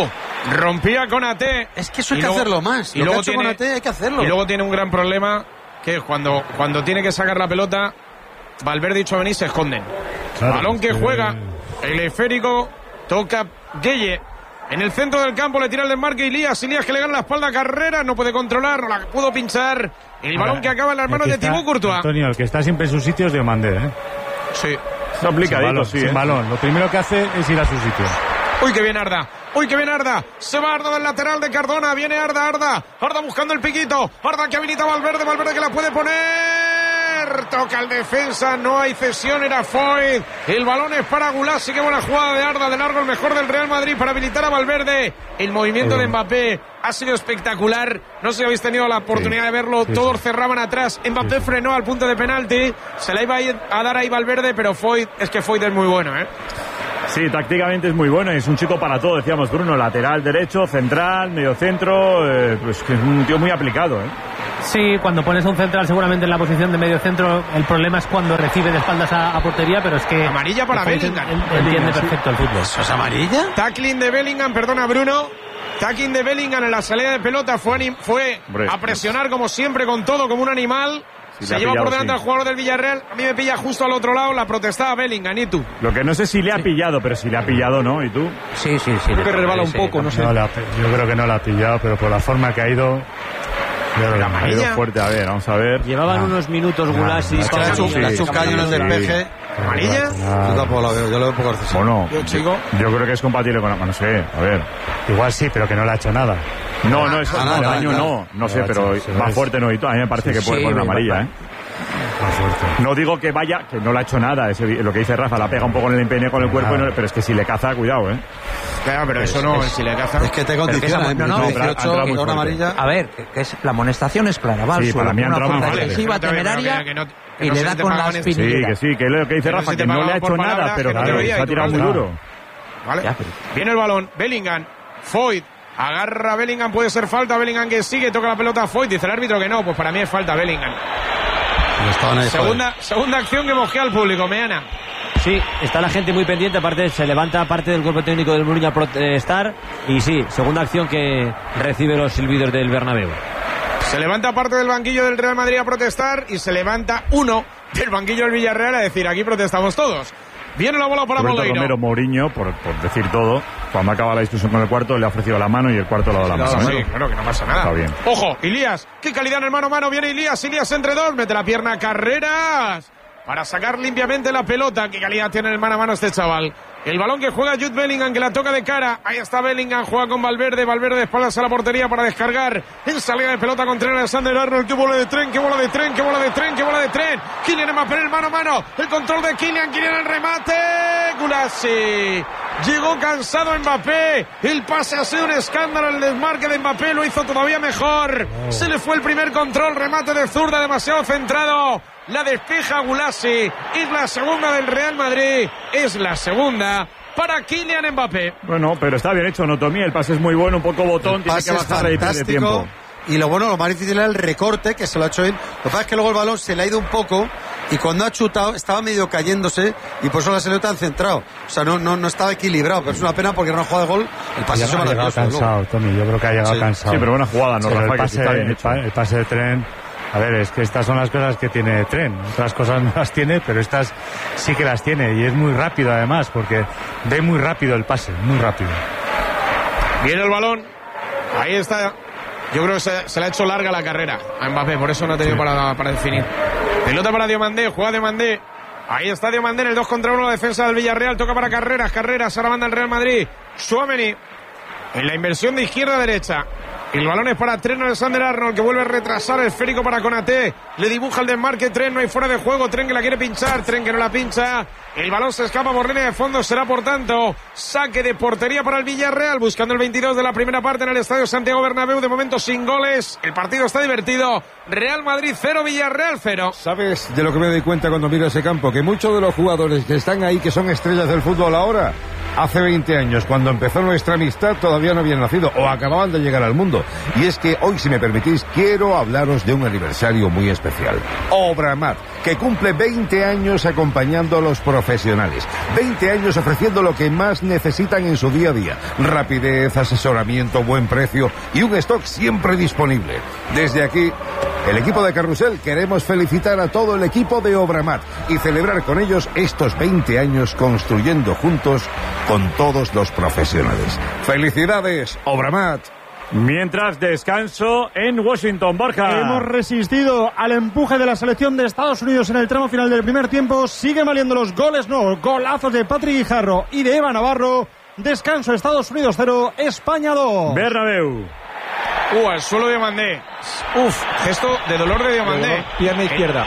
Rompía Konaté. Es que eso hay que hacerlo más. Y luego tiene Konaté, hay que hacerlo. Y luego tiene un gran problema, que es cuando tiene que sacar la pelota, Valverde y Tchouaméni se esconden. Claro, balón que juega, el esférico, toca Gueye. En el centro del campo le tira el desmarque Ilías que le gana la espalda a Carrera, no puede controlar, no la pudo pinchar. El balón que acaba en las manos de Thibaut Courtois. Antonio, el que está siempre en sus sitios de Diomandé, Sí. Es complicadito, sin balón. Lo primero que hace es ir a su sitio. Uy, que bien Arda. Se va Arda del lateral de Cardona. Viene Arda buscando el piquito. Arda que habilita a Valverde que la puede poner. toca el defensa, no hay cesión, era Foyt. El balón es para Gulassi, qué buena jugada de Arda, de largo el mejor del Real Madrid para habilitar a Valverde. El movimiento de Mbappé ha sido espectacular, no sé si habéis tenido la oportunidad de verlo, todos cerraban atrás, Mbappé frenó al punto de penalti, se la iba a dar ahí Valverde, pero Foyt es muy bueno, ¿eh? Sí, tácticamente es muy bueno y es un chico para todo, decíamos Bruno, lateral derecho, central, medio centro, pues que es un tío muy aplicado, ¿eh? Sí, cuando pones a un central seguramente en la posición de medio centro, el problema es cuando recibe de espaldas a portería, pero es que... Amarilla para Bellingham. Entiende perfecto el fútbol. ¿Eso es amarilla? Tackling de Bellingham, perdona Bruno. Tackling de Bellingham en la salida de pelota, fue a presionar como siempre con todo, como un animal. Se lleva por delante al jugador del Villarreal. A mí me pilla justo al otro lado. La protestaba Bellingham. ¿Y tú? Lo que no sé si le ha pillado, pero si le ha pillado, ¿no? ¿Y tú? Sí. Creo que resbala un poco, no sé. Yo creo que no la ha pillado, pero por la forma que ha ido... Ha ido fuerte, a ver, vamos a ver. Llevaban unos minutos Gulassi. Le ha hecho un caño en el despeje. ¿Amarilla? Yo tampoco la veo, yo lo veo un poco accesible. Bueno, yo creo que es compatible con... No sé, a ver. Igual sí, pero que no le ha hecho nada. No, es daño no sé, pero más fuerte no. Y a mí me parece que puede poner una amarilla, ¿eh? No digo que no le ha hecho nada, lo que dice Rafa, la pega un poco en el empeine con el cuerpo, pero es que si le caza, cuidado, ¿eh? Claro, pero eso no, si le caza... Es que te condiciona, una amarilla... A ver, que la amonestación es clara, va al suelo, para mí una falta agresiva, temeraria, y le da con la espinilla. Sí, que lo que dice Rafa, que no le ha hecho nada, pero se ha tirado muy duro. Vale, viene el balón, Bellingham, Foyt, agarra Bellingham, puede ser falta, Bellingham que sigue, toca la pelota a Foyt, dice el árbitro que no, pues para mí es falta Bellingham. Segunda acción que mosquea al público, Meana. Sí, está la gente muy pendiente, aparte se levanta parte del cuerpo técnico del Mourinho a protestar y sí, segunda acción que recibe los silbidos del Bernabéu. Se levanta parte del banquillo del Real Madrid a protestar y se levanta uno del banquillo del Villarreal a decir aquí protestamos todos. Viene la bola para Moleiro. Romero Mourinho, por decir todo, cuando acaba la discusión con el cuarto, le ha ofrecido la mano y el cuarto le ha dado la mano. Sí, claro que no pasa nada. Está bien. Ojo, Ilías, qué calidad en el mano a mano. Viene Ilías entre dos, mete la pierna, Carreras, para sacar limpiamente la pelota. Qué calidad tiene en el mano a mano este chaval. El balón que juega Jude Bellingham, que la toca de cara. Ahí está Bellingham, juega con Valverde de espaldas a la portería para descargar. En salida de pelota con Trent Alexander-Arnold. Qué bola de tren, qué bola de tren, qué bola de tren, qué bola de tren. Kylian Mbappé en el mano a mano. El control de Kylian el remate. Gulassi. Llegó cansado Mbappé. El pase ha sido un escándalo. El desmarque de Mbappé lo hizo todavía mejor. Se le fue el primer control, remate de zurda demasiado centrado. La despeja Gulassi. Es la segunda del Real Madrid. Es la segunda para Kylian Mbappé. Bueno, pero está bien hecho, Notomí. El pase es muy bueno, un poco botón. Tiene que bajar ahí de tiempo. Y lo más difícil era el recorte, que se lo ha hecho él. Lo que pasa es que luego el balón se le ha ido un poco. Y cuando ha chutado estaba medio cayéndose. Y por eso la salió tan centrado. O sea, no estaba equilibrado. Pero es una pena porque era una jugada de gol. El pase se va a llegado cansado, Tommy. Yo creo que ha llegado cansado. Sí, pero buena jugada, ¿no? Rafa, el pase de Tren. A ver, es que estas son las cosas que tiene Tren. Otras cosas no las tiene, pero estas sí que las tiene. Y es muy rápido además, porque ve muy rápido el pase, muy rápido. Viene el balón. Ahí está. Yo creo que se le ha hecho larga la carrera a Mbappé, por eso no ha tenido para definir. Pelota para Diomandé, juega Diomandé. Ahí está Diomandé en el 2 contra 1, la defensa del Villarreal. Toca para Carreras, ahora manda el Real Madrid. Tchouaméni en la inversión de izquierda a derecha. El balón es para Trent Alexander-Arnold, que vuelve a retrasar el esférico para Konaté. Le dibuja el desmarque Trent, no hay fuera de juego. Trent que la quiere pinchar, Trent que no la pincha. El balón se escapa por línea de fondo, será por tanto saque de portería para el Villarreal, buscando el 22 de la primera parte en el Estadio Santiago Bernabéu. De momento sin goles, el partido está divertido. Real Madrid 0, Villarreal 0. ¿Sabes de lo que me doy cuenta cuando miro ese campo? Que muchos de los jugadores que están ahí, que son estrellas del fútbol ahora, hace 20 años, cuando empezó nuestra amistad, todavía no habían nacido o acababan de llegar al mundo. Y es que hoy, si me permitís, quiero hablaros de un aniversario muy especial. Obramat, que cumple 20 años acompañando a los profesionales. 20 años ofreciendo lo que más necesitan en su día a día. Rapidez, asesoramiento, buen precio y un stock siempre disponible. Desde aquí, el equipo de Carrusel, queremos felicitar a todo el equipo de Obramat y celebrar con ellos estos 20 años construyendo juntos con todos los profesionales. ¡Felicidades, Obramat! Mientras descanso en Washington, Borja. Hemos resistido al empuje de la selección de Estados Unidos en el tramo final del primer tiempo. Siguen valiendo los goles, golazos de Patrick Guijarro y de Eva Navarro. Descanso, Estados Unidos 0, España 2. Bernabéu. Al suelo de Diomandé. Gesto de dolor de Diomandé. Pierna izquierda.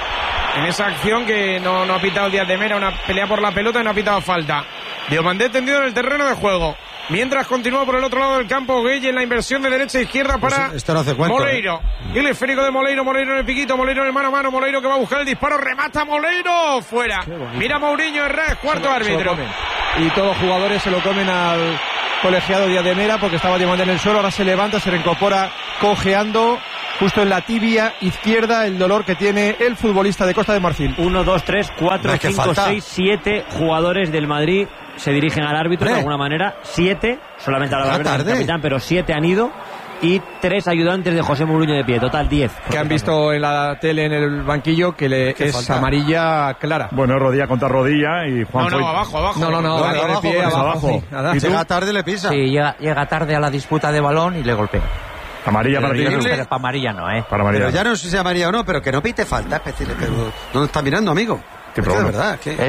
en esa acción que no ha pitado Díaz de Mera, una pelea por la pelota y no ha pitado falta. Diomandé tendido en el terreno de juego. Mientras continúa por el otro lado del campo Gueye en la inversión de derecha a izquierda para pues esto no hace cuento, Moleiro. Y el esférico de Moleiro en el piquito, Moleiro en el mano a mano, Moleiro que va a buscar el disparo, remata Moleiro, fuera. Mira Mourinho Herrera, cuarto árbitro. Y todos los jugadores se lo comen al colegiado Díaz de Mera porque estaba Diomandé en el suelo, ahora se levanta, se reincorpora cojeando justo en la tibia izquierda, el dolor que tiene el futbolista de Costa de Marfil. 1, 2, 3, 4, 5, 6, 7 jugadores del Madrid se dirigen al árbitro de alguna manera. 7, solamente a la del capitán, pero 7 han ido. Y 3 ayudantes de José Mourinho de pie, total 10. Que han visto en la tele en el banquillo que es falta. Amarilla clara. Bueno, rodilla contra rodilla y Juan Foyth. abajo. Abajo. Llega tarde y le pisa. Sí, llega tarde a la disputa de balón y le golpea. Amarilla para ti. Pero para amarilla no, Para amarilla. Pero ya no sé si amarilla o no, pero que no pite falta, especial. Pero ¿dónde está mirando, amigo? Qué problema. De verdad, que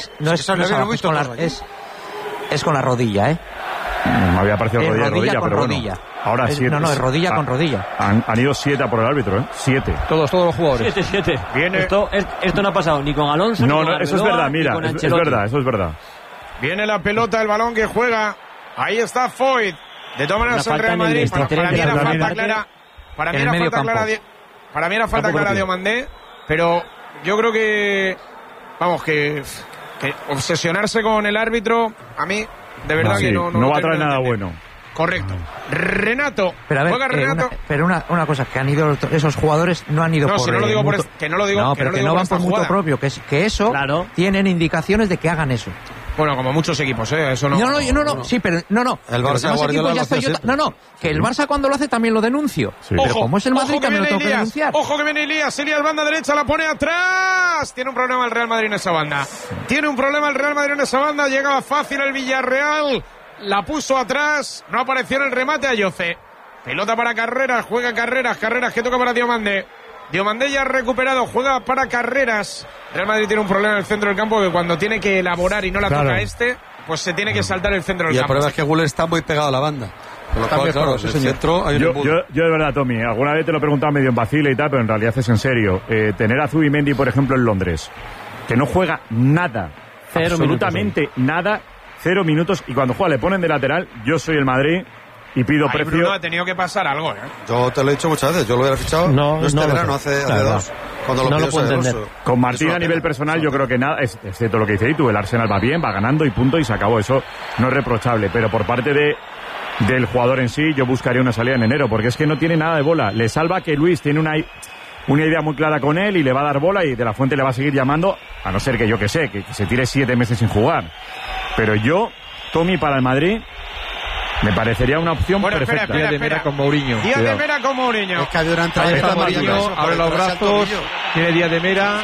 es con la rodilla, Me había parecido rodilla, pero rodilla. Bueno. Ahora 7. No, es rodilla con rodilla. Han ido 7 a por el árbitro, 7. Todos los jugadores. 7. Esto no ha pasado ni con Alonso ni con Arbeloa, eso es verdad, mira, eso es verdad. Viene la pelota, el balón que juega. Ahí está Foyth. De todas maneras el Real Madrid. Para mí era falta clara. Para mí era falta clara de Diomandé. Pero yo creo que obsesionarse con el árbitro, a mí, de verdad que no va a traer nada bueno. Correcto. Renato. Pero a ver, juega Renato. una cosa, que han ido esos jugadores, no han ido por... Si no lo digo que no lo digo. No, pero que no van por mutuo propio, que eso tienen indicaciones de que hagan eso. Bueno, como muchos equipos, eso no. No, sí, pero no. El Barça Guardiola lo hace siempre. Que el Barça cuando lo hace también lo denuncio. Sí. Pero como es el Madrid también lo tengo que denunciar. Ojo que viene Elías banda derecha, la pone atrás. Tiene un problema el Real Madrid en esa banda. Llegaba fácil el Villarreal. La puso atrás, no apareció en el remate a Yoce. Pelota para Carreras, juega Carreras que toca para Diomandé. Diomandé ya ha recuperado, juega para Carreras. Real Madrid tiene un problema en el centro del campo que cuando tiene que elaborar y no la toca pues se tiene que saltar el centro del campo. Y el problema es que Güler está muy pegado a la banda. Con lo cual, claro, en el centro hay yo de verdad, Tommy, alguna vez te lo he preguntado medio en vacile y tal, pero en realidad es en serio. Tener a Zubimendi, por ejemplo, en Londres, que no juega nada, absolutamente nada, 0 minutos, y cuando juega le ponen de lateral. Yo soy el Madrid y pido precio. Bruno, ha tenido que pasar algo, Yo te lo he dicho muchas veces, yo lo hubiera fichado este verano, hace 2, cuando lo pidió Alonso. Con Martín a nivel personal yo creo que nada, excepto lo que dice tú, el Arsenal va bien, va ganando y punto, y se acabó. Eso no es reprochable, pero por parte del jugador en sí yo buscaría una salida en enero, porque es que no tiene nada de bola. Le salva que Luis tiene una idea muy clara con él y le va a dar bola, y De La Fuente le va a seguir llamando, a no ser que que se tire 7 meses sin jugar. Pero Tommy, para el Madrid me parecería una opción perfecta. Díaz de Mera con Mourinho. Díaz de Mera con Mourinho. Es que había una entrada. Mourinho abre los brazos, tiene Díaz de Mera,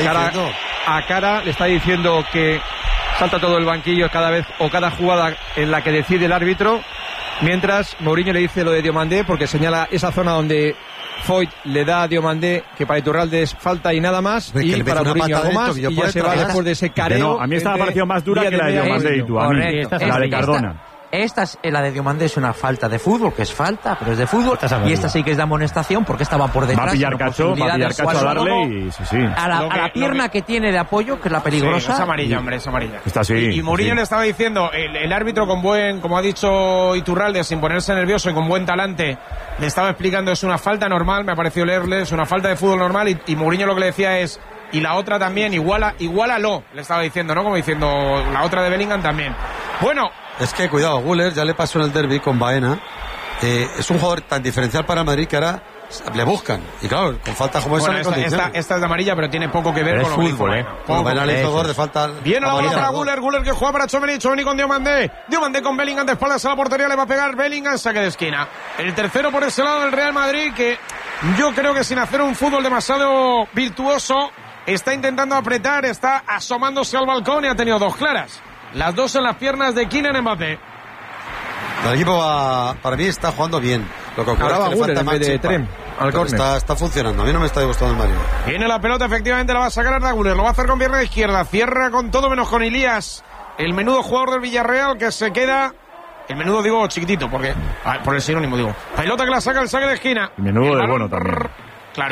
cara le está diciendo que salta todo el banquillo cada vez o cada jugada en la que decide el árbitro, mientras Mourinho le dice lo de Diomandé porque señala esa zona donde Foyth le da a Diomandé que para Iturralde es falta y nada más, y para Mourinho algo más, y ya se va después de ese careo. A mí esta me ha parecido más dura que la de Diomandé y tú. A mí, la de Cardona. La de Diomandé es una falta de fútbol, que es falta, pero es de fútbol. Y esta sí que es de amonestación porque estaba por detrás. Va a pillar cacho a darle y sí. A la pierna que tiene de apoyo, que es la peligrosa. Es amarilla, hombre, es amarilla. Está así. Y Mourinho le estaba diciendo, el árbitro con buen, como ha dicho Iturralde, sin ponerse nervioso y con buen talante, le estaba explicando, es una falta normal, me ha parecido leerle, es una falta de fútbol normal, y Mourinho lo que le decía es, y la otra también, igualalo, le estaba diciendo, ¿no? Como diciendo, la otra de Bellingham también. Bueno. Es que, cuidado, Güler ya le pasó en el derbi con Baena. Es un jugador tan diferencial para Madrid que ahora le buscan. Y claro, con falta como esa... Esta es de amarilla, pero tiene poco que ver con lo que hizo. Baena le hizo 2 de falta. Viene la bola para Güler que juega para Tchouaméni con Diomandé. Diomandé con Bellingham de espaldas a la portería, le va a pegar Bellingham, saque de esquina. El tercero por ese lado del Real Madrid, que yo creo que sin hacer un fútbol demasiado virtuoso, está intentando apretar, está asomándose al balcón y ha tenido 2 claras. Las 2 en las piernas de Kylian Mbappé. El equipo para mí está jugando bien. Lo que ocurre es que le falta más chispa. Está funcionando. A mí no me está gustando el Mario. Viene la pelota, efectivamente la va a sacar Arda Güler. Lo va a hacer con pierna izquierda. Cierra con todo menos con Elías. El menudo jugador del Villarreal que se queda. El menudo digo chiquitito, porque por el sinónimo digo. Pelota que la saca el saque de esquina. El menudo de bueno también. Claro.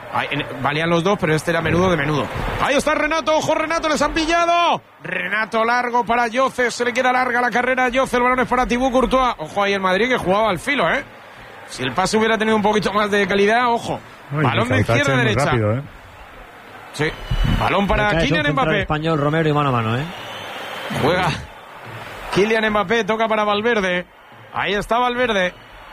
Valían los dos, pero este era menudo de menudo. Ahí está Renato, ojo Renato, les han pillado. Renato largo para Yoce, se le queda larga la carrera a Yoce, el balón es para Thibaut Courtois. Ojo ahí el Madrid que jugaba al filo, Si el pase hubiera tenido un poquito más de calidad, ojo. Balón de izquierda a derecha. Rápido, Sí, balón para Kylian Mbappé. Español Romero y mano a mano, Juega Kylian Mbappé, toca para Valverde. Ahí está Valverde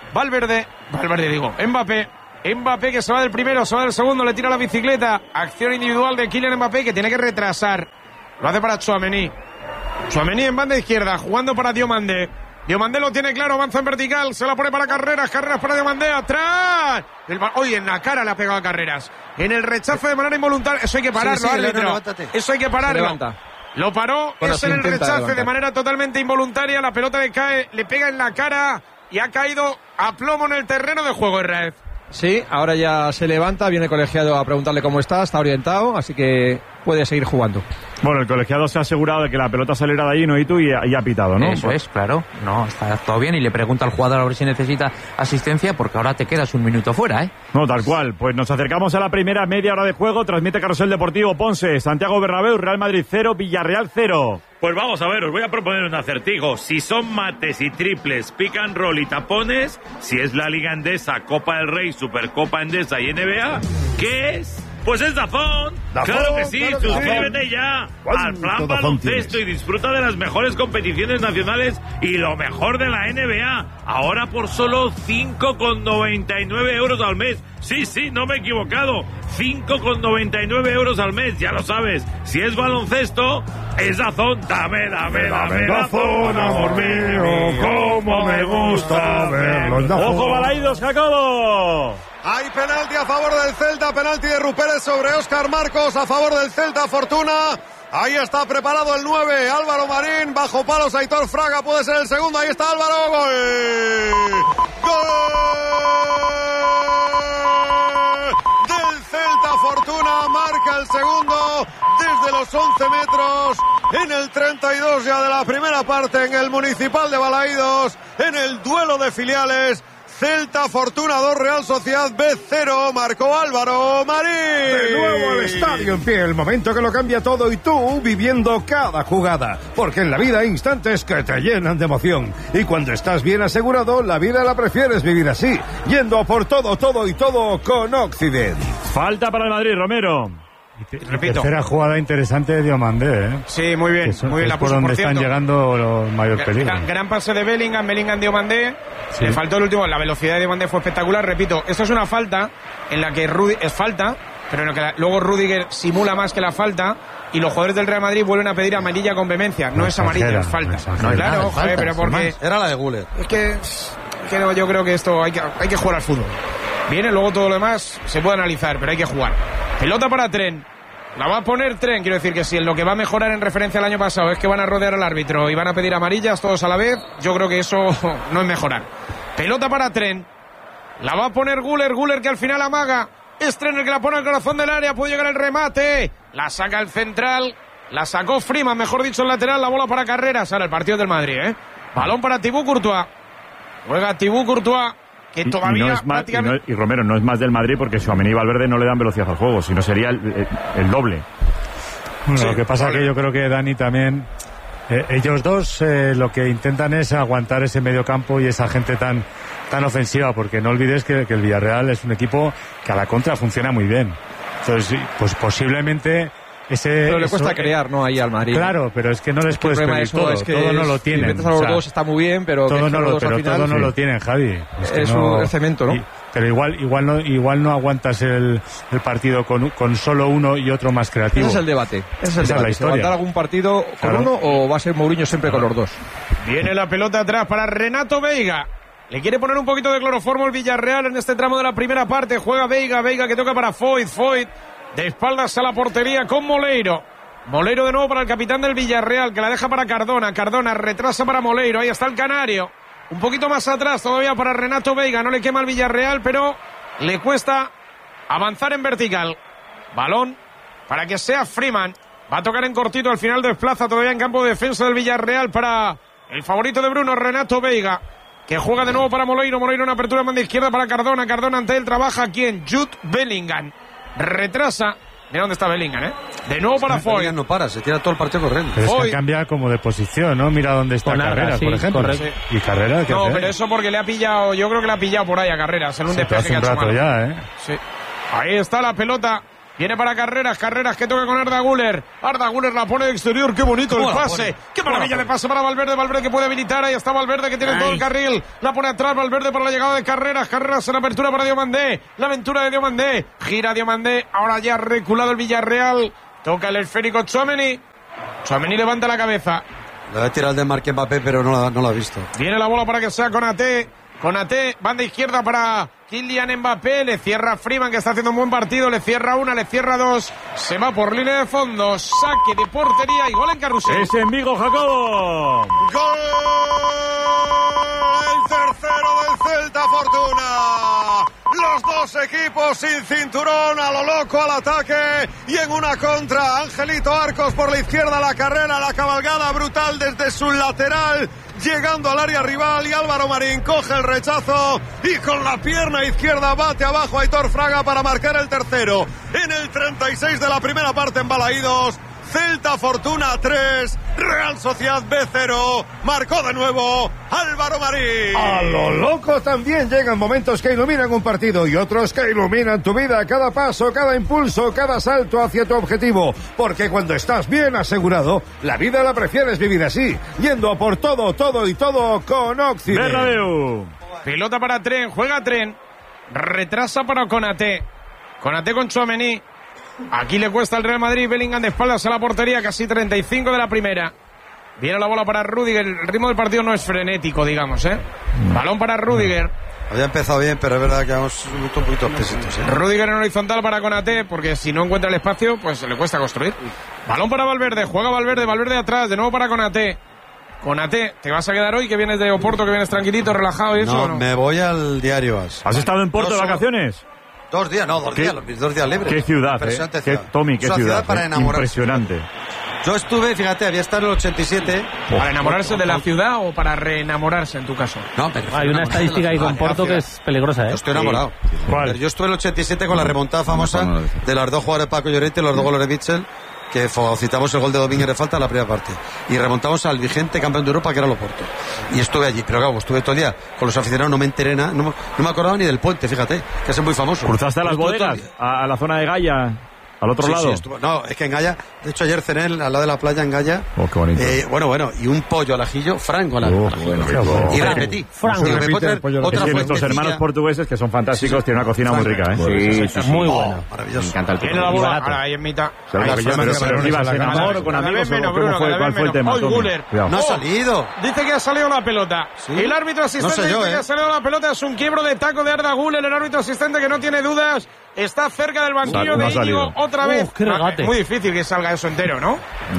digo, Mbappé que se va del primero, se va del segundo, le tira la bicicleta. Acción individual de Kylian Mbappé que tiene que retrasar. Lo hace para Tchouaméni en banda izquierda, jugando para Diomandé. Diomandé lo tiene claro, avanza en vertical, se la pone para Carreras para Diomandé, atrás. Oye, en la cara le ha pegado a Carreras. En el rechazo de manera involuntaria, eso hay que pararlo, árbitro. Eso hay que pararlo. Lo paró, bueno, es en el rechace de manera totalmente involuntaria, la pelota le cae, le pega en la cara y ha caído a plomo en el terreno de juego, Herrera. Sí, ahora ya se levanta, viene el colegiado a preguntarle cómo está orientado, así que puede seguir jugando. Bueno, el colegiado se ha asegurado de que la pelota saliera de allí, ¿no? Y tú, y ha pitado, ¿no? Eso es, claro. No, está todo bien y le pregunta al jugador a ver si necesita asistencia porque ahora te quedas un minuto fuera, No, tal cual. Pues nos acercamos a la primera media hora de juego. Transmite Carrusel Deportivo Ponce, Santiago Bernabéu, Real Madrid 0, Villarreal 0. Pues vamos a ver, os voy a proponer un acertijo. Si son mates y triples, pick and roll y tapones, si es la Liga Endesa, Copa del Rey, Supercopa Endesa y NBA, ¿qué es? Pues es DAZN. Claro que sí, suscríbete ya al plan baloncesto y disfruta de las mejores competiciones nacionales y lo mejor de la NBA. Ahora por solo 5,99 euros al mes. Sí, no me he equivocado. 5,99 euros al mes, ya lo sabes. Si es baloncesto, es DAZN. Dame DAZN, amor mío, cómo me gusta verlo. ¡Ojo, Balaidos, Jacobo! Hay penalti a favor del Celta, penalti de Ruperes sobre Óscar Marcos, a favor del Celta, Fortuna. Ahí está preparado el 9, Álvaro Marín, bajo palos Aitor Fraga, puede ser el segundo, ahí está Álvaro, gol. ¡Gol! Del Celta, Fortuna, marca el segundo desde los 11 metros, en el 32 ya de la primera parte, en el Municipal de Balaídos, en el duelo de filiales. Celta Fortuna 2, Real Sociedad B0, marcó Álvaro Marín. De nuevo el estadio en pie, el momento que lo cambia todo y tú viviendo cada jugada. Porque en la vida hay instantes que te llenan de emoción. Y cuando estás bien asegurado, la vida la prefieres vivir así. Yendo a por todo con Occident. Falta para el Madrid, Romero. Repito. Tercera jugada interesante de Diomandé, Sí, muy bien, muy bien la puso, por donde están llegando los mayor peligro. Gran pase de Bellingham Diomandé. Sí. Le faltó el último, la velocidad de Diomandé fue espectacular. Repito, esto es una falta en la que es falta, pero en la que luego Rüdiger simula más que la falta y los jugadores del Real Madrid vuelven a pedir amarilla con vehemencia. No es amarilla, es falta. Claro, joder, pero porque era la de Guller. Es que no, yo creo que esto hay que jugar al fútbol. Viene, luego todo lo demás se puede analizar, pero hay que jugar. Pelota para Tren. La va a poner Tren, quiero decir que si en lo que va a mejorar en referencia al año pasado es que van a rodear al árbitro y van a pedir amarillas todos a la vez, yo creo que eso no es mejorar. Pelota para Tren. La va a poner Guller que al final amaga. Es Tren el que la pone al corazón del área, puede llegar el remate. La saca el central, la sacó Freeman, mejor dicho el lateral, la bola para Carreras. Ahora el partido del Madrid, Balón para Thibaut Courtois. Juega Thibaut Courtois. Que todavía y Romero no es más del Madrid porque Tchouaméni y Valverde no le dan velocidad al juego, sino sería el doble. Bueno, sí, lo que pasa es que yo creo que Dani también, ellos dos lo que intentan es aguantar ese medio campo y esa gente tan ofensiva, porque no olvides que el Villarreal es un equipo que a la contra funciona muy bien. Entonces, pues posiblemente pero le cuesta crear, ¿no? Ahí al Madrid. Claro, pero es que no les puedes pedir todo. Es que todo no lo tienen. Si metes a los dos está muy bien, pero todo no lo tienen, Javi. Es un cemento, ¿no? Pero igual no aguantas el partido con solo uno y otro más creativo. Ese es el debate. Esa es la historia. ¿Aguantar algún partido con uno o va a ser Mourinho siempre con los dos? Viene la pelota atrás para Renato Veiga. Le quiere poner un poquito de cloroformo el Villarreal en este tramo de la primera parte. Juega Veiga que toca para Foyt. De espaldas a la portería con Moleiro. Moleiro de nuevo para el capitán del Villarreal, que la deja para Cardona. Cardona retrasa para Moleiro. Ahí está el canario. Un poquito más atrás todavía para Renato Veiga. No le quema el Villarreal, pero le cuesta avanzar en vertical. Balón para que sea Freeman. Va a tocar en cortito, al final desplaza todavía en campo de defensa del Villarreal para el favorito de Bruno, Renato Veiga, que juega de nuevo para Moleiro. Moleiro en apertura en banda izquierda para Cardona. Cardona ante él trabaja ¿quién? Jude Bellingham. retrasa. Mira dónde está Bellingham, ¿eh? De nuevo para Foyt. Bellingham no para, se tira todo el partido corriendo. Pero es que cambia como de posición, ¿no? Mira dónde está Carreras, por ejemplo. Sí. Y Carreras, ¿qué No, hace? pero eso porque le ha pillado, yo creo que le ha pillado por ahí a Carreras en un despeje que ha hecho mal. Sí. Ahí está la pelota. Viene para Carreras que toca con Arda Güler. Arda Güler la pone de exterior, qué bonito el pase. Qué maravilla de pase para Valverde. Valverde que puede habilitar, ahí está Valverde que tiene todo el carril. La pone atrás Valverde para la llegada de Carreras. Carreras en apertura para Diomandé. La aventura de Diomandé. Gira Diomandé, ahora ya ha reculado el Villarreal. Toca el esférico Tchouaméni. Tchouaméni levanta la cabeza. Le va a tirar el de Marque Mbappé, pero no la ha visto. Viene la bola para que sea Konaté. Konaté, banda izquierda para Kylian Mbappé. Le cierra Freeman, que está haciendo un buen partido. Le cierra una, le cierra dos. Se va por línea de fondo. Saque de portería y gol en carrusel. Es en Vigo, Jacobo. ¡Gol! El tercero del Celta, Fortuna. Los dos equipos sin cinturón, a lo loco al ataque y en una contra. Angelito Arcos por la izquierda, la carrera, la cabalgada brutal desde su lateral, llegando al área rival, y Álvaro Marín coge el rechazo y con la pierna izquierda bate abajo a Aitor Fraga para marcar el tercero. En el 36 de la primera parte en Balaídos, Celta Fortuna 3, Real Sociedad B0, marcó de nuevo Álvaro Marín. A lo loco también llegan momentos que iluminan un partido y otros que iluminan tu vida, cada paso, cada impulso, cada salto hacia tu objetivo, porque cuando estás bien asegurado, la vida la prefieres vivir así, yendo a por todo, todo y todo con Occidente. Bernabéu. Pelota para Tren, juega Tren, retrasa para Konaté. Konaté con Tchouaméni. Aquí le cuesta al Real Madrid. Bellingham de espaldas a la portería, casi 35 de la primera. Viene la bola para Rüdiger. El ritmo del partido no es frenético, digamos, ¿eh? Balón para Rüdiger. Había empezado bien, pero es verdad que vamos un poquito pesitos, ¿eh? Rüdiger en horizontal para Konaté, porque si no encuentra el espacio, pues le cuesta construir. Balón para Valverde, juega Valverde, Valverde atrás, de nuevo para Konaté. Konaté, ¿te vas a quedar hoy que vienes de Oporto, que vienes tranquilito, relajado y eso? No, ¿o no? me voy al diario AS. ¿Has estado en Porto de vacaciones? 2 días, no, 2 días, los 2 días libres. Qué ciudad, Impresionante Qué, Tommy, qué es una ciudad, para enamorarse. impresionante. Yo estuve, fíjate, había estado en el 87. ¿Para enamorarse de la ciudad o para reenamorarse en tu caso? No, pero hay una estadística ahí con Porto que es peligrosa, ¿eh? Yo estoy enamorado. ¿Cuál? Yo estuve en el 87 con la remontada famosa de los 2 jugadores de Paco Llorente y los 2 goles de Mitchell, que citamos el gol de Domínguez de falta en la primera parte. Y remontamos al vigente campeón de Europa, que era el Oporto. Y estuve allí, pero claro, estuve todo el día con los aficionados, no me enteré nada, no me acordaba ni del puente, fíjate, que es muy famoso. ¿Cruzaste a las bodegas? ¿A la zona de Gaia? ¿Al otro lado? Sí, no, es que en Gaya, de hecho ayer cené al lado de la playa en Gaya. Oh, qué bonito. Bueno, y un pollo al ajillo franco al ajillo. Y repetí. Franco. Y me puedo traer otra es que nuestros hermanos portugueses, que son fantásticos, tienen una cocina muy rica, ¿eh? Sí. Muy bueno. Maravilloso. Me encanta el Tiene la bola, ahora ahí en mitad. Pero ibas en amor o con amigos, ¿cuál fue el tema? No ha salido. Dice que ha salido la pelota. ¿Sí? El árbitro asistente No sé yo, dice que ha salido la pelota. Es un quiebro de taco de Arda Güler. El árbitro asistente, que no tiene dudas, está cerca del banquillo de Íñigo otra vez. Qué regate. Muy difícil que salga eso entero, ¿no?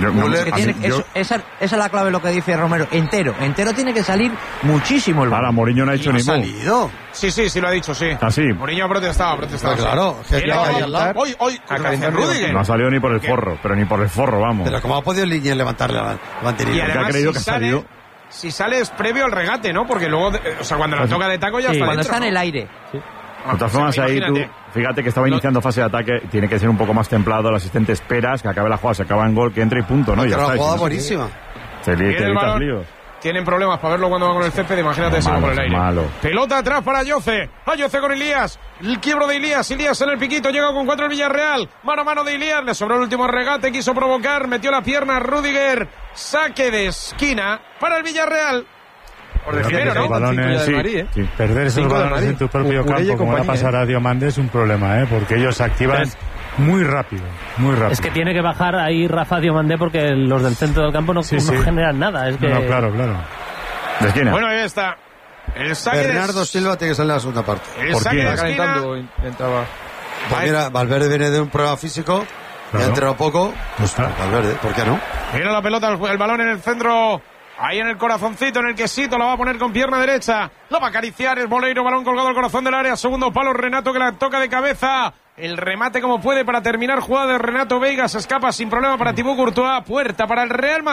Esa es la clave, lo que dice Romero. Entero tiene que salir muchísimo el balón. Ahora, Mourinho no ha hecho ¿No ha ni salido? Sí, lo ha dicho, sí. ¿Ah, sí? Mourinho ha protestado. Claro, que Mira, ahí al lado. Hoy, Rüdiger. No ha salido ni por el forro, pero ni por el forro, vamos. Pero ¿cómo ha podido Linier levantarle la Y banderilla? Porque ha además, creído que ha salido. Si sale es previo al regate, ¿no? Porque luego, o sea, cuando la toca de taco ya está Cuando dentro, está en el ¿no? aire. De todas formas, ahí tú, fíjate que estaba iniciando fase de ataque, tiene que ser un poco más templado, el asistente esperas que acabe la jugada, se acaba en gol, que entre y punto, ¿no? Ya Pero está. la jugada buenísima. Se Tiene el evitas balón. líos. Tienen problemas para verlo cuando va con el césped, imagínate si va por el aire. Malo. Pelota atrás para Ayoce. Ayoce con Ilías. El quiebro de Ilías. Ilías en el piquito. Llega con 4 el Villarreal. Mano a mano de Ilías. Le sobró el último regate. Quiso provocar. Metió la pierna Rüdiger. Saque de esquina para el Villarreal. Por decir, ¿no? Balones, sí. Perder esos balones en tu propio campo, como va a pasar a Diomande, es un problema, ¿eh? Porque ellos se activan muy rápido. Es que tiene que bajar ahí Rafa Diomandé, porque los del centro del campo no generan nada. Es que... No, claro. De esquina. Bueno, ahí está. El saque Bernardo Silva tiene que salir en la segunda parte. El saque de esquina. Pues mira, Valverde viene de un prueba físico, ya ha entrenado poco. Pues Valverde, ¿por qué no? Mira la pelota, el balón en el centro. Ahí en el corazoncito, en el quesito, la va a poner con pierna derecha. La va a acariciar el Boleiro, balón colgado al corazón del área. Segundo palo, Renato, que la toca de cabeza. El remate como puede para terminar jugada de Renato Veiga. Se escapa sin problema para Thibaut Courtois. Puerta para el Real Madrid.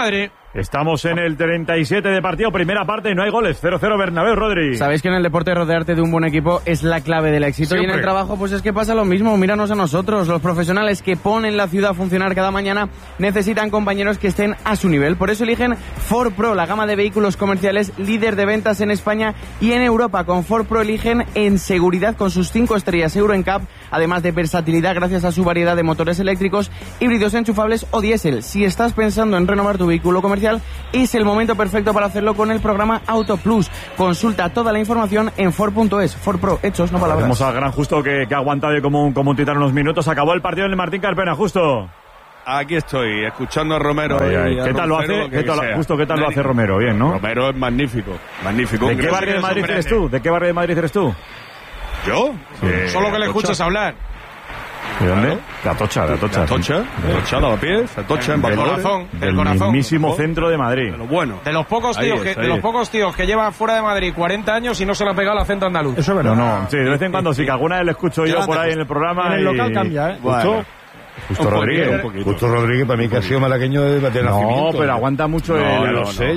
Estamos en el 37 de partido, primera parte y no hay goles. 0-0 Bernabéu, Rodri. Sabéis que en el deporte rodearte de un buen equipo es la clave del éxito. Siempre. Y en el trabajo pues es que pasa lo mismo. Míranos a nosotros, los profesionales que ponen la ciudad a funcionar cada mañana necesitan compañeros que estén a su nivel. Por eso eligen Ford Pro, la gama de vehículos comerciales líder de ventas en España y en Europa. Con Ford Pro eligen en seguridad con sus 5 estrellas Euro NCAP, además de versatilidad gracias a su variedad de motores eléctricos, híbridos enchufables o diésel. Si estás pensando en renovar tu vehículo comercial, es el momento perfecto para hacerlo con el programa Auto Plus. Consulta toda la información en Ford.es. Ford Pro, hechos, no palabras. Vamos al gran Justo que ha aguantado como un titán unos minutos. Acabó el partido en el Martín Carpena, Justo. Aquí estoy, escuchando a Romero. ¿Qué tal lo hace? Justo, ¿qué tal lo hace Romero? Bien, ¿no? Romero es magnífico, magnífico. ¿De qué barrio de Madrid eres tú? ¿De qué barrio de Madrid eres tú? ¿Yo? Solo que le escuches hablar. ¿De dónde? De Atocha. De Lavapiés, Atocha, en Barcelona. Del mismísimo centro de Madrid. De lo bueno. De los pocos tíos que llevan fuera de Madrid 40 años y no se le ha pegado el acento andaluz. Eso es verdad. No. Sí, de vez en cuando sí, que alguna vez le escucho yo por ahí en el programa. En el local cambia, ¿eh? Justo Rodríguez. Justo Rodríguez, para mí que ha sido malagueño de nacimiento. No, pero aguanta mucho. Lo sé.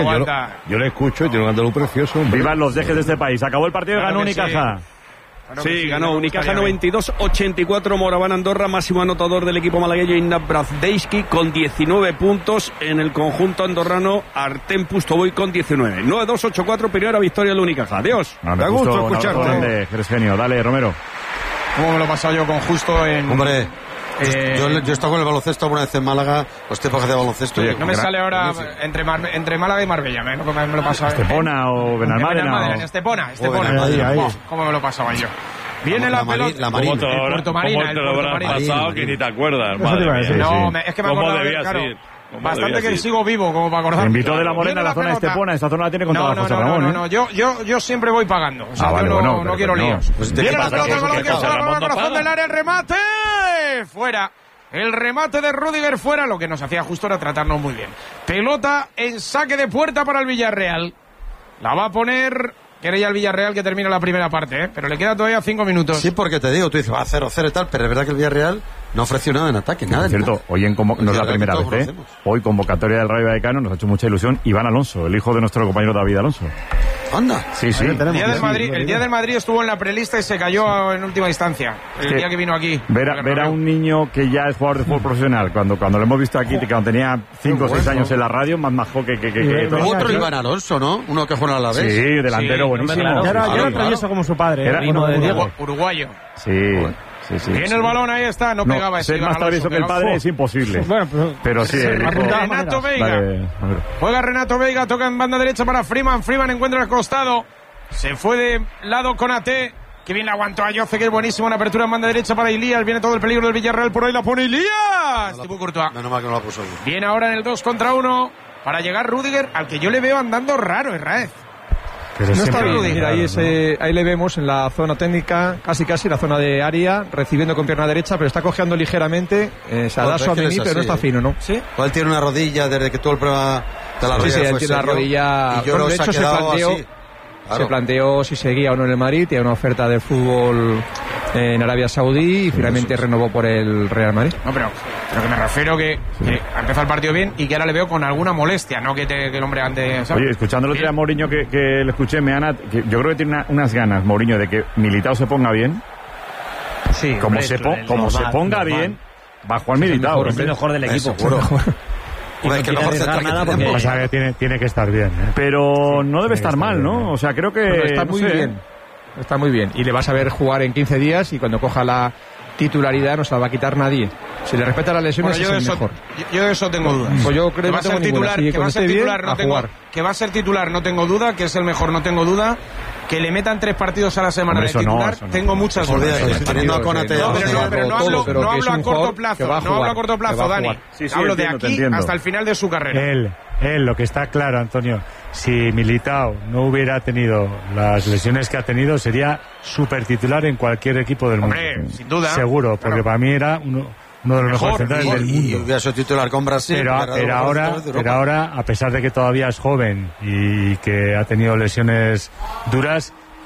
Yo le escucho y tiene un andaluz precioso. Vivan los dejes de este país. Acabó el partido y ganó Unicaja. Sí, ganó Unicaja 92-84, Moraván Andorra, máximo anotador del equipo malagueño Ignat Brazdeski con 19 puntos. En el conjunto andorrano, Artem Pustovoy con 19. 9-2-8-4, primera victoria del Unicaja. Adiós. Me gusta escucharte. Eres genio. Dale, Romero. ¿Cómo me lo he pasado yo con Justo en...? Hombre... Yo he estado con el baloncesto alguna vez en Málaga, los tiempos de baloncesto. No me sale ahora entre Málaga y Marbella, me lo pasaba. ¿Estepona o Benalmádena? En Estepona. ¿Cómo me lo pasaba yo? Viene la pelota. La Marina. ¿Cómo te lo habrás pasado que ni te acuerdas? No, es que me acordaba, claro. Bastante que sigo vivo como para acordarme. Invitó de la Morena a la zona de Estepona. Esta zona la tiene controlada José Ramón. No, yo siempre voy pagando. O sea, no quiero líos. Viene la pelota, el balón que está en el corazón del área, el remate. Fuera. El remate de Rüdiger fuera. Lo que nos hacía Justo era tratarnos muy bien. Pelota en saque de puerta para el Villarreal. La va a poner... Quiere ya el Villarreal que termina la primera parte, pero le queda todavía 5 minutos. Sí, porque te digo, tú dices, va 0-0 y tal, pero es verdad que el Villarreal no ofreció nada en ataque, nada. Es cierto, hoy no es la primera vez, Hoy convocatoria del Rayo Vallecano, nos ha hecho mucha ilusión. Iván Alonso, el hijo de nuestro compañero David Alonso. Anda. Sí. El día del Madrid estuvo en la prelista y se cayó en última instancia. El día que vino aquí. Ver a un niño que ya es jugador de fútbol profesional, cuando lo hemos visto aquí, cuando tenía 5 o 6 años en la radio, más majo que otro Iván Alonso, ¿no? Uno que juega a la vez. Sí, delantero buenísimo. Era travieso como su padre. Era primo de Diego. Uruguayo. Sí. Tiene el balón, ahí está, no pegaba ese. Ser más travieso que el padre es imposible. Bueno, pero sí. Renato Veiga. Juega Renato Veiga, toca en banda derecha para Freeman. Freeman encuentra el costado. Se fue de lado con AT. Que bien la aguantó a Yoce, que es buenísimo. Una apertura en banda derecha para Ilías. Viene todo el peligro del Villarreal. Por ahí la pone Ilías. Menos mal que no la puso. Viene ahora en el 2 contra 1 para llegar Rüdiger, al que yo le veo andando raro, Raez. No está Rüdiger, ahí le vemos en la zona técnica, casi la zona de área, recibiendo con pierna derecha, pero está cojeando ligeramente. Se da su pero no está fino, ¿no? ¿Sí? Él tiene una rodilla desde que tuvo el prueba de la rodilla. Sí, él tiene la rodilla. Y yo de hecho se planteó si seguía o no en el Madrid, tiene una oferta de fútbol en Arabia Saudí y finalmente renovó por el Real Madrid. No, pero que me refiero que ha empezado el partido bien y que ahora le veo con alguna molestia, no que el hombre antes... ¿sabes? Oye, escuchándolo a Mourinho que le escuché, que yo creo que tiene unas ganas, Mourinho, de que Militao se ponga bien. Sí, como se ponga bien, va a jugar Militao. Es el mejor del equipo. Pues que mejor tiene que estar bien. Pero no debe estar mal, ¿no? O sea, creo que... está muy bien. Está muy bien. Y le vas a ver jugar en 15 días y cuando coja la titularidad no se la va a quitar nadie. Si le respeta las lesiones es el mejor. Yo de eso tengo dudas. Pues yo creo que va a ser titular, no tengo duda, que es el mejor, no tengo duda. Que le metan 3 partidos a la semana de titular, tengo muchas dudas. Pero no hablo a corto plazo, Dani. Hablo de aquí hasta el final de su carrera. Él, lo que está claro, Antonio, si Militao no hubiera tenido las lesiones que ha tenido, sería súper titular en cualquier equipo del mundo. Sin duda. Seguro, porque para mí era uno de los mejores centrales del mundo. Y hubiera sido titular con Brasil. Pero ahora, a pesar de que todavía es joven y que ha tenido lesiones duras,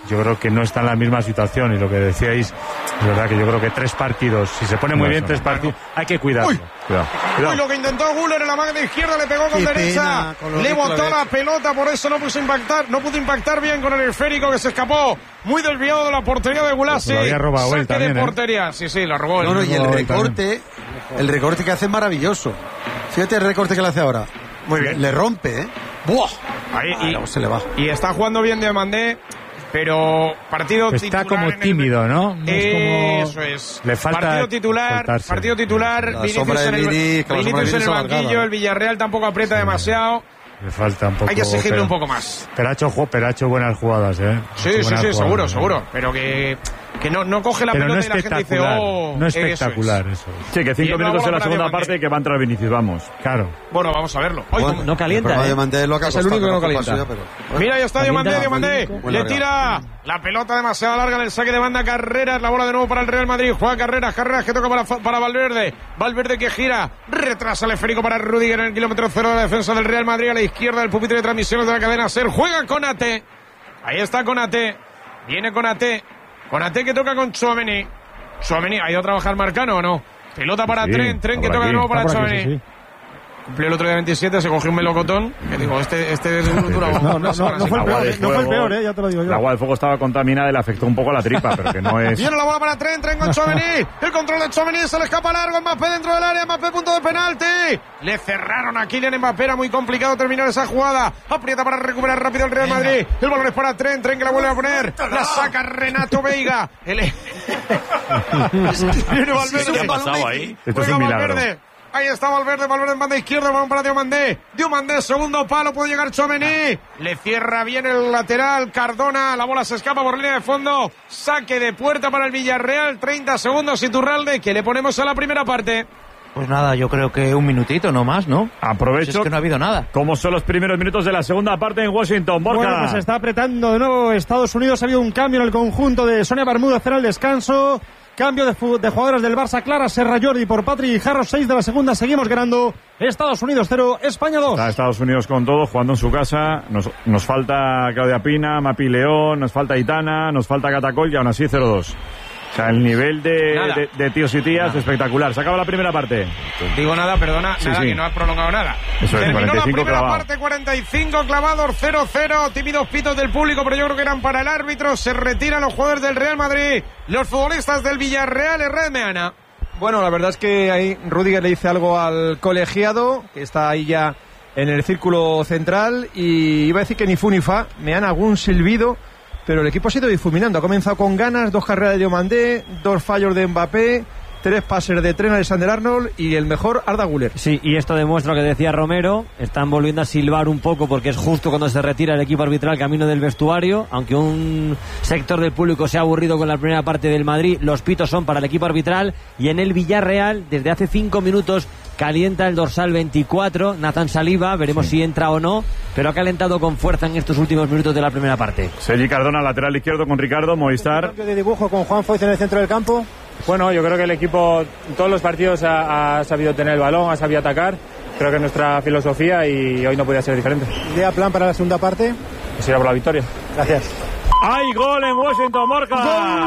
yo creo que no está en la misma situación, y lo que decíais, es verdad que yo creo que 3 partidos, si se pone muy bien 3 partidos, hay que cuidarlo. Cuidado. Uy, lo que intentó Guller en la mano de izquierda, le pegó con derecha, le botó la pelota, por eso no pudo impactar bien con el esférico, que se escapó muy desviado de la portería de Gulasi. Lo había robado él también, de portería, sí, lo robó él. No, y el recorte que hace es maravilloso. Fíjate el recorte que le hace ahora. Muy bien. Le rompe, ¿eh? ¡Buah! Ahí, se le va. Y está jugando bien Diomandé, pero partido está titular. Está como tímido, ¿no? Eso es. Le falta partido titular. Vinicius en el banquillo. El Villarreal tampoco aprieta demasiado. Le falta un poco. Hay que exigirle un poco más. Pero ha hecho buenas jugadas, ¿eh? Sí, seguro. Pero que no coge la pelota y la gente dice, no espectacular eso. Sí, que 5 minutos en la segunda parte que va a entrar Vinicius, vamos. Claro. Bueno, vamos a verlo. No calienta, es el único que no calienta. Mira, ya está Diomandé. Le tira la pelota demasiado larga en el saque de banda. Carreras, la bola de nuevo para el Real Madrid. Juega Carreras que toca para Valverde. Valverde que gira, retrasa el esférico para Rüdiger en el kilómetro 0 de la defensa del Real Madrid. A la izquierda del pupitre de transmisiones de la cadena SER. Juega Konaté. Ahí está Konaté. Viene Konaté. Konaté que toca con Tchouaméni. Tchouaméni, ¿ha ido a trabajar Marcano o no? Pelota para Tren que toca de nuevo para Tchouaméni. Cumplió el otro día 27, se cogió un melocotón. Que digo, este dura. No fue el peor, ya te lo digo yo. La agua del fuego estaba contaminada y le afectó un poco a la tripa, pero que no es. Viene la bola para Tren con Tchouaméni. El control de Tchouaméni, se le escapa largo. Mbappé dentro del área, Mbappé punto de penalti. Le cerraron a Kylian Mbappé, era muy complicado terminar esa jugada. Aprieta para recuperar rápido el Real Madrid. El balón es para Tren que la vuelve a poner. La saca Renato Veiga. Viene Valverde. ¿Qué ha pasado ahí? Esto es un milagro. Ahí está Valverde en banda izquierda, balón para Diomandé, segundo palo, puede llegar Tchouaméni, le cierra bien el lateral, Cardona, la bola se escapa por línea de fondo, saque de puerta para el Villarreal, 30 segundos Iturralde, que le ponemos a la primera parte. Pues nada, yo creo que un minutito, no más, ¿no? Aprovecho. Si es que no ha habido nada. ¿Cómo son los primeros minutos de la segunda parte en Washington, Borja? Bueno, pues se está apretando de nuevo Estados Unidos, ha habido un cambio en el conjunto de Sonia Bermúdez, será el descanso. Cambio de jugadores del Barça, Clara Serra Jordi por Patrick Guijarro, 6 de la segunda, seguimos ganando. Estados Unidos 0, España 2. Está Estados Unidos con todo, jugando en su casa. Nos falta Claudia Pina, Mapi León, nos falta Itana, nos falta Catacol y aún así 0-2. O sea, el nivel de tíos y tías es espectacular. Se acaba la primera parte. Digo nada, perdona, sí. Que no has prolongado nada. Eso es, terminó 45 la primera clavado. parte, 45 clavados, 0-0. Tímidos pitos del público, pero yo creo que eran para el árbitro. Se retiran los jugadores del Real Madrid. Los futbolistas del Villarreal, Red Meana. Bueno, la verdad es que ahí Rüdiger le dice algo al colegiado, que está ahí ya en el círculo central, y iba a decir que ni fu ni fa, me dan algún silbido, pero el equipo ha ido difuminando. Ha comenzado con ganas, 2 carreras de Diomandé, 2 fallos de Mbappé, 3 pases de Tren, Alexander Arnold y el mejor Arda Güler. Sí, y esto demuestra lo que decía Romero, están volviendo a silbar un poco porque es justo cuando se retira el equipo arbitral camino del vestuario, aunque un sector del público se ha aburrido con la primera parte del Madrid, los pitos son para el equipo arbitral, y en el Villarreal desde hace 5 minutos calienta el dorsal 24, Nathan Saliba, veremos si entra o no, pero ha calentado con fuerza en estos últimos minutos de la primera parte. Sergi Cardona, lateral izquierdo con Ricardo, Movistar. Cambio de dibujo con Juan Foyt en el centro del campo. Bueno, yo creo que el equipo en todos los partidos ha sabido tener el balón, ha sabido atacar. Creo que es nuestra filosofía y hoy no podía ser diferente. ¿Idea, plan para la segunda parte? Pues ir a por la victoria. Gracias. ¡Hay gol en Washington, Borja!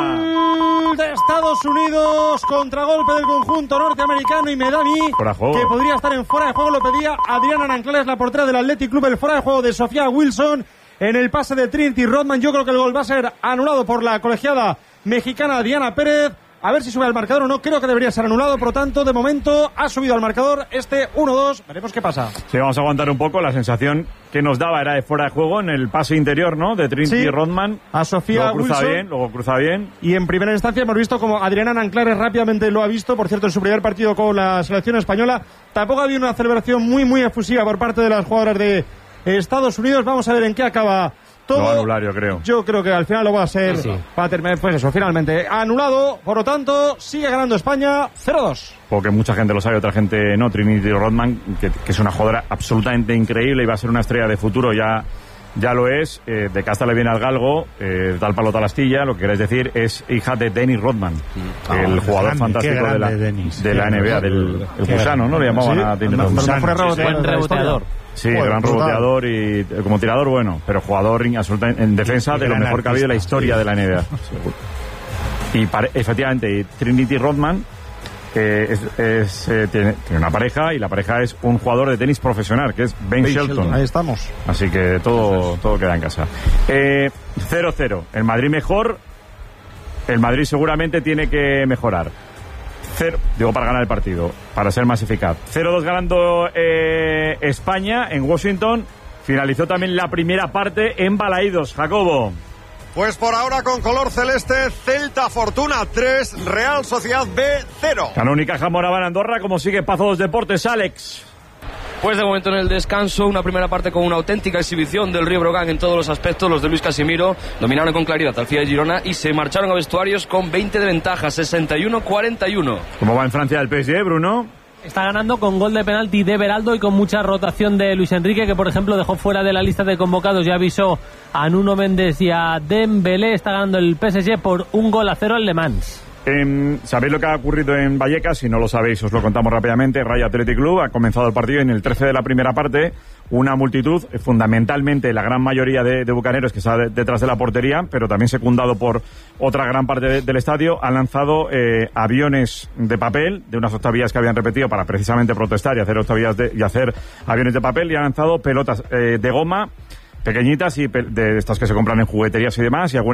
Gol de Estados Unidos, contragolpe del conjunto norteamericano, y me da a mí que podría estar en fuera de juego. Lo pedía Adriana Nanclares, la portera del Athletic Club, el fuera de juego de Sofía Wilson en el pase de Trinity Rodman. Yo creo que el gol va a ser anulado por la colegiada mexicana Diana Pérez. A ver si sube al marcador o no, creo que debería ser anulado, por lo tanto, de momento ha subido al marcador este 1-2, veremos qué pasa. Sí, vamos a aguantar un poco, la sensación que nos daba era de fuera de juego en el pase interior, ¿no?, de Trinity Rodman. A Sofía luego cruza bien. Y en primera instancia hemos visto como Adriana Nanclares rápidamente lo ha visto, por cierto, en su primer partido con la selección española. Tampoco había una celebración muy efusiva por parte de las jugadoras de Estados Unidos. Vamos a ver en qué acaba todo. Lo va a anular, yo creo. Yo creo que al final lo va a ser. Sí. Va a terminar, pues eso, finalmente anulado. Por lo tanto, sigue ganando España 0-2. Porque mucha gente lo sabe, otra gente no. Trinity Rodman, que es una jugadora absolutamente increíble y va a ser una estrella de futuro, ya lo es. De casta le viene al galgo, tal palo tal astilla. Lo que queréis decir es hija de Dennis Rodman, el jugador fantástico de la NBA, del gusano, ¿no? Le llamaban a Dennis Rodman. Buen reboteador. Sí, gran reboteador y como tirador bueno, pero jugador en defensa de lo mejor que ha habido en la historia de la NBA. Y efectivamente, y Trinity Rodman tiene una pareja, y la pareja es un jugador de tenis profesional, que es Ben Shelton. Ahí estamos. Así que todo queda en casa. 0-0. El Madrid mejor. El Madrid seguramente tiene que mejorar. Para ganar el partido, para ser más eficaz. 0-2 ganando España en Washington. Finalizó también la primera parte en Balaídos. Jacobo. Pues por ahora con color celeste, Celta Fortuna 3, Real Sociedad B 0. Ganó Unicaja Moraván Andorra. ¿Cómo sigue Pazo dos Deportes, Alex? Pues de momento en el descanso, una primera parte con una auténtica exhibición del Río Brogan en todos los aspectos. Los de Luis Casimiro dominaron con claridad al FIA de Girona y se marcharon a vestuarios con 20 de ventaja, 61-41. ¿Cómo va en Francia el PSG, Bruno? Está ganando con gol de penalti de Beraldo y con mucha rotación de Luis Enrique, que por ejemplo dejó fuera de la lista de convocados. Ya avisó a Nuno Méndez y a Dembélé. Está ganando el PSG por 1-0 al Le Mans. ¿Sabéis lo que ha ocurrido en Vallecas? Si no lo sabéis, os lo contamos rápidamente. Rayo Athletic Club ha comenzado el partido y en el 13 de la primera parte una multitud, fundamentalmente la gran mayoría de bucaneros que está detrás de la portería, pero también secundado por otra gran parte del estadio, han lanzado aviones de papel de unas octavillas que habían repetido para precisamente protestar y hacer octavillas y hacer aviones de papel, y han lanzado pelotas de goma pequeñitas y de estas que se compran en jugueterías y demás, y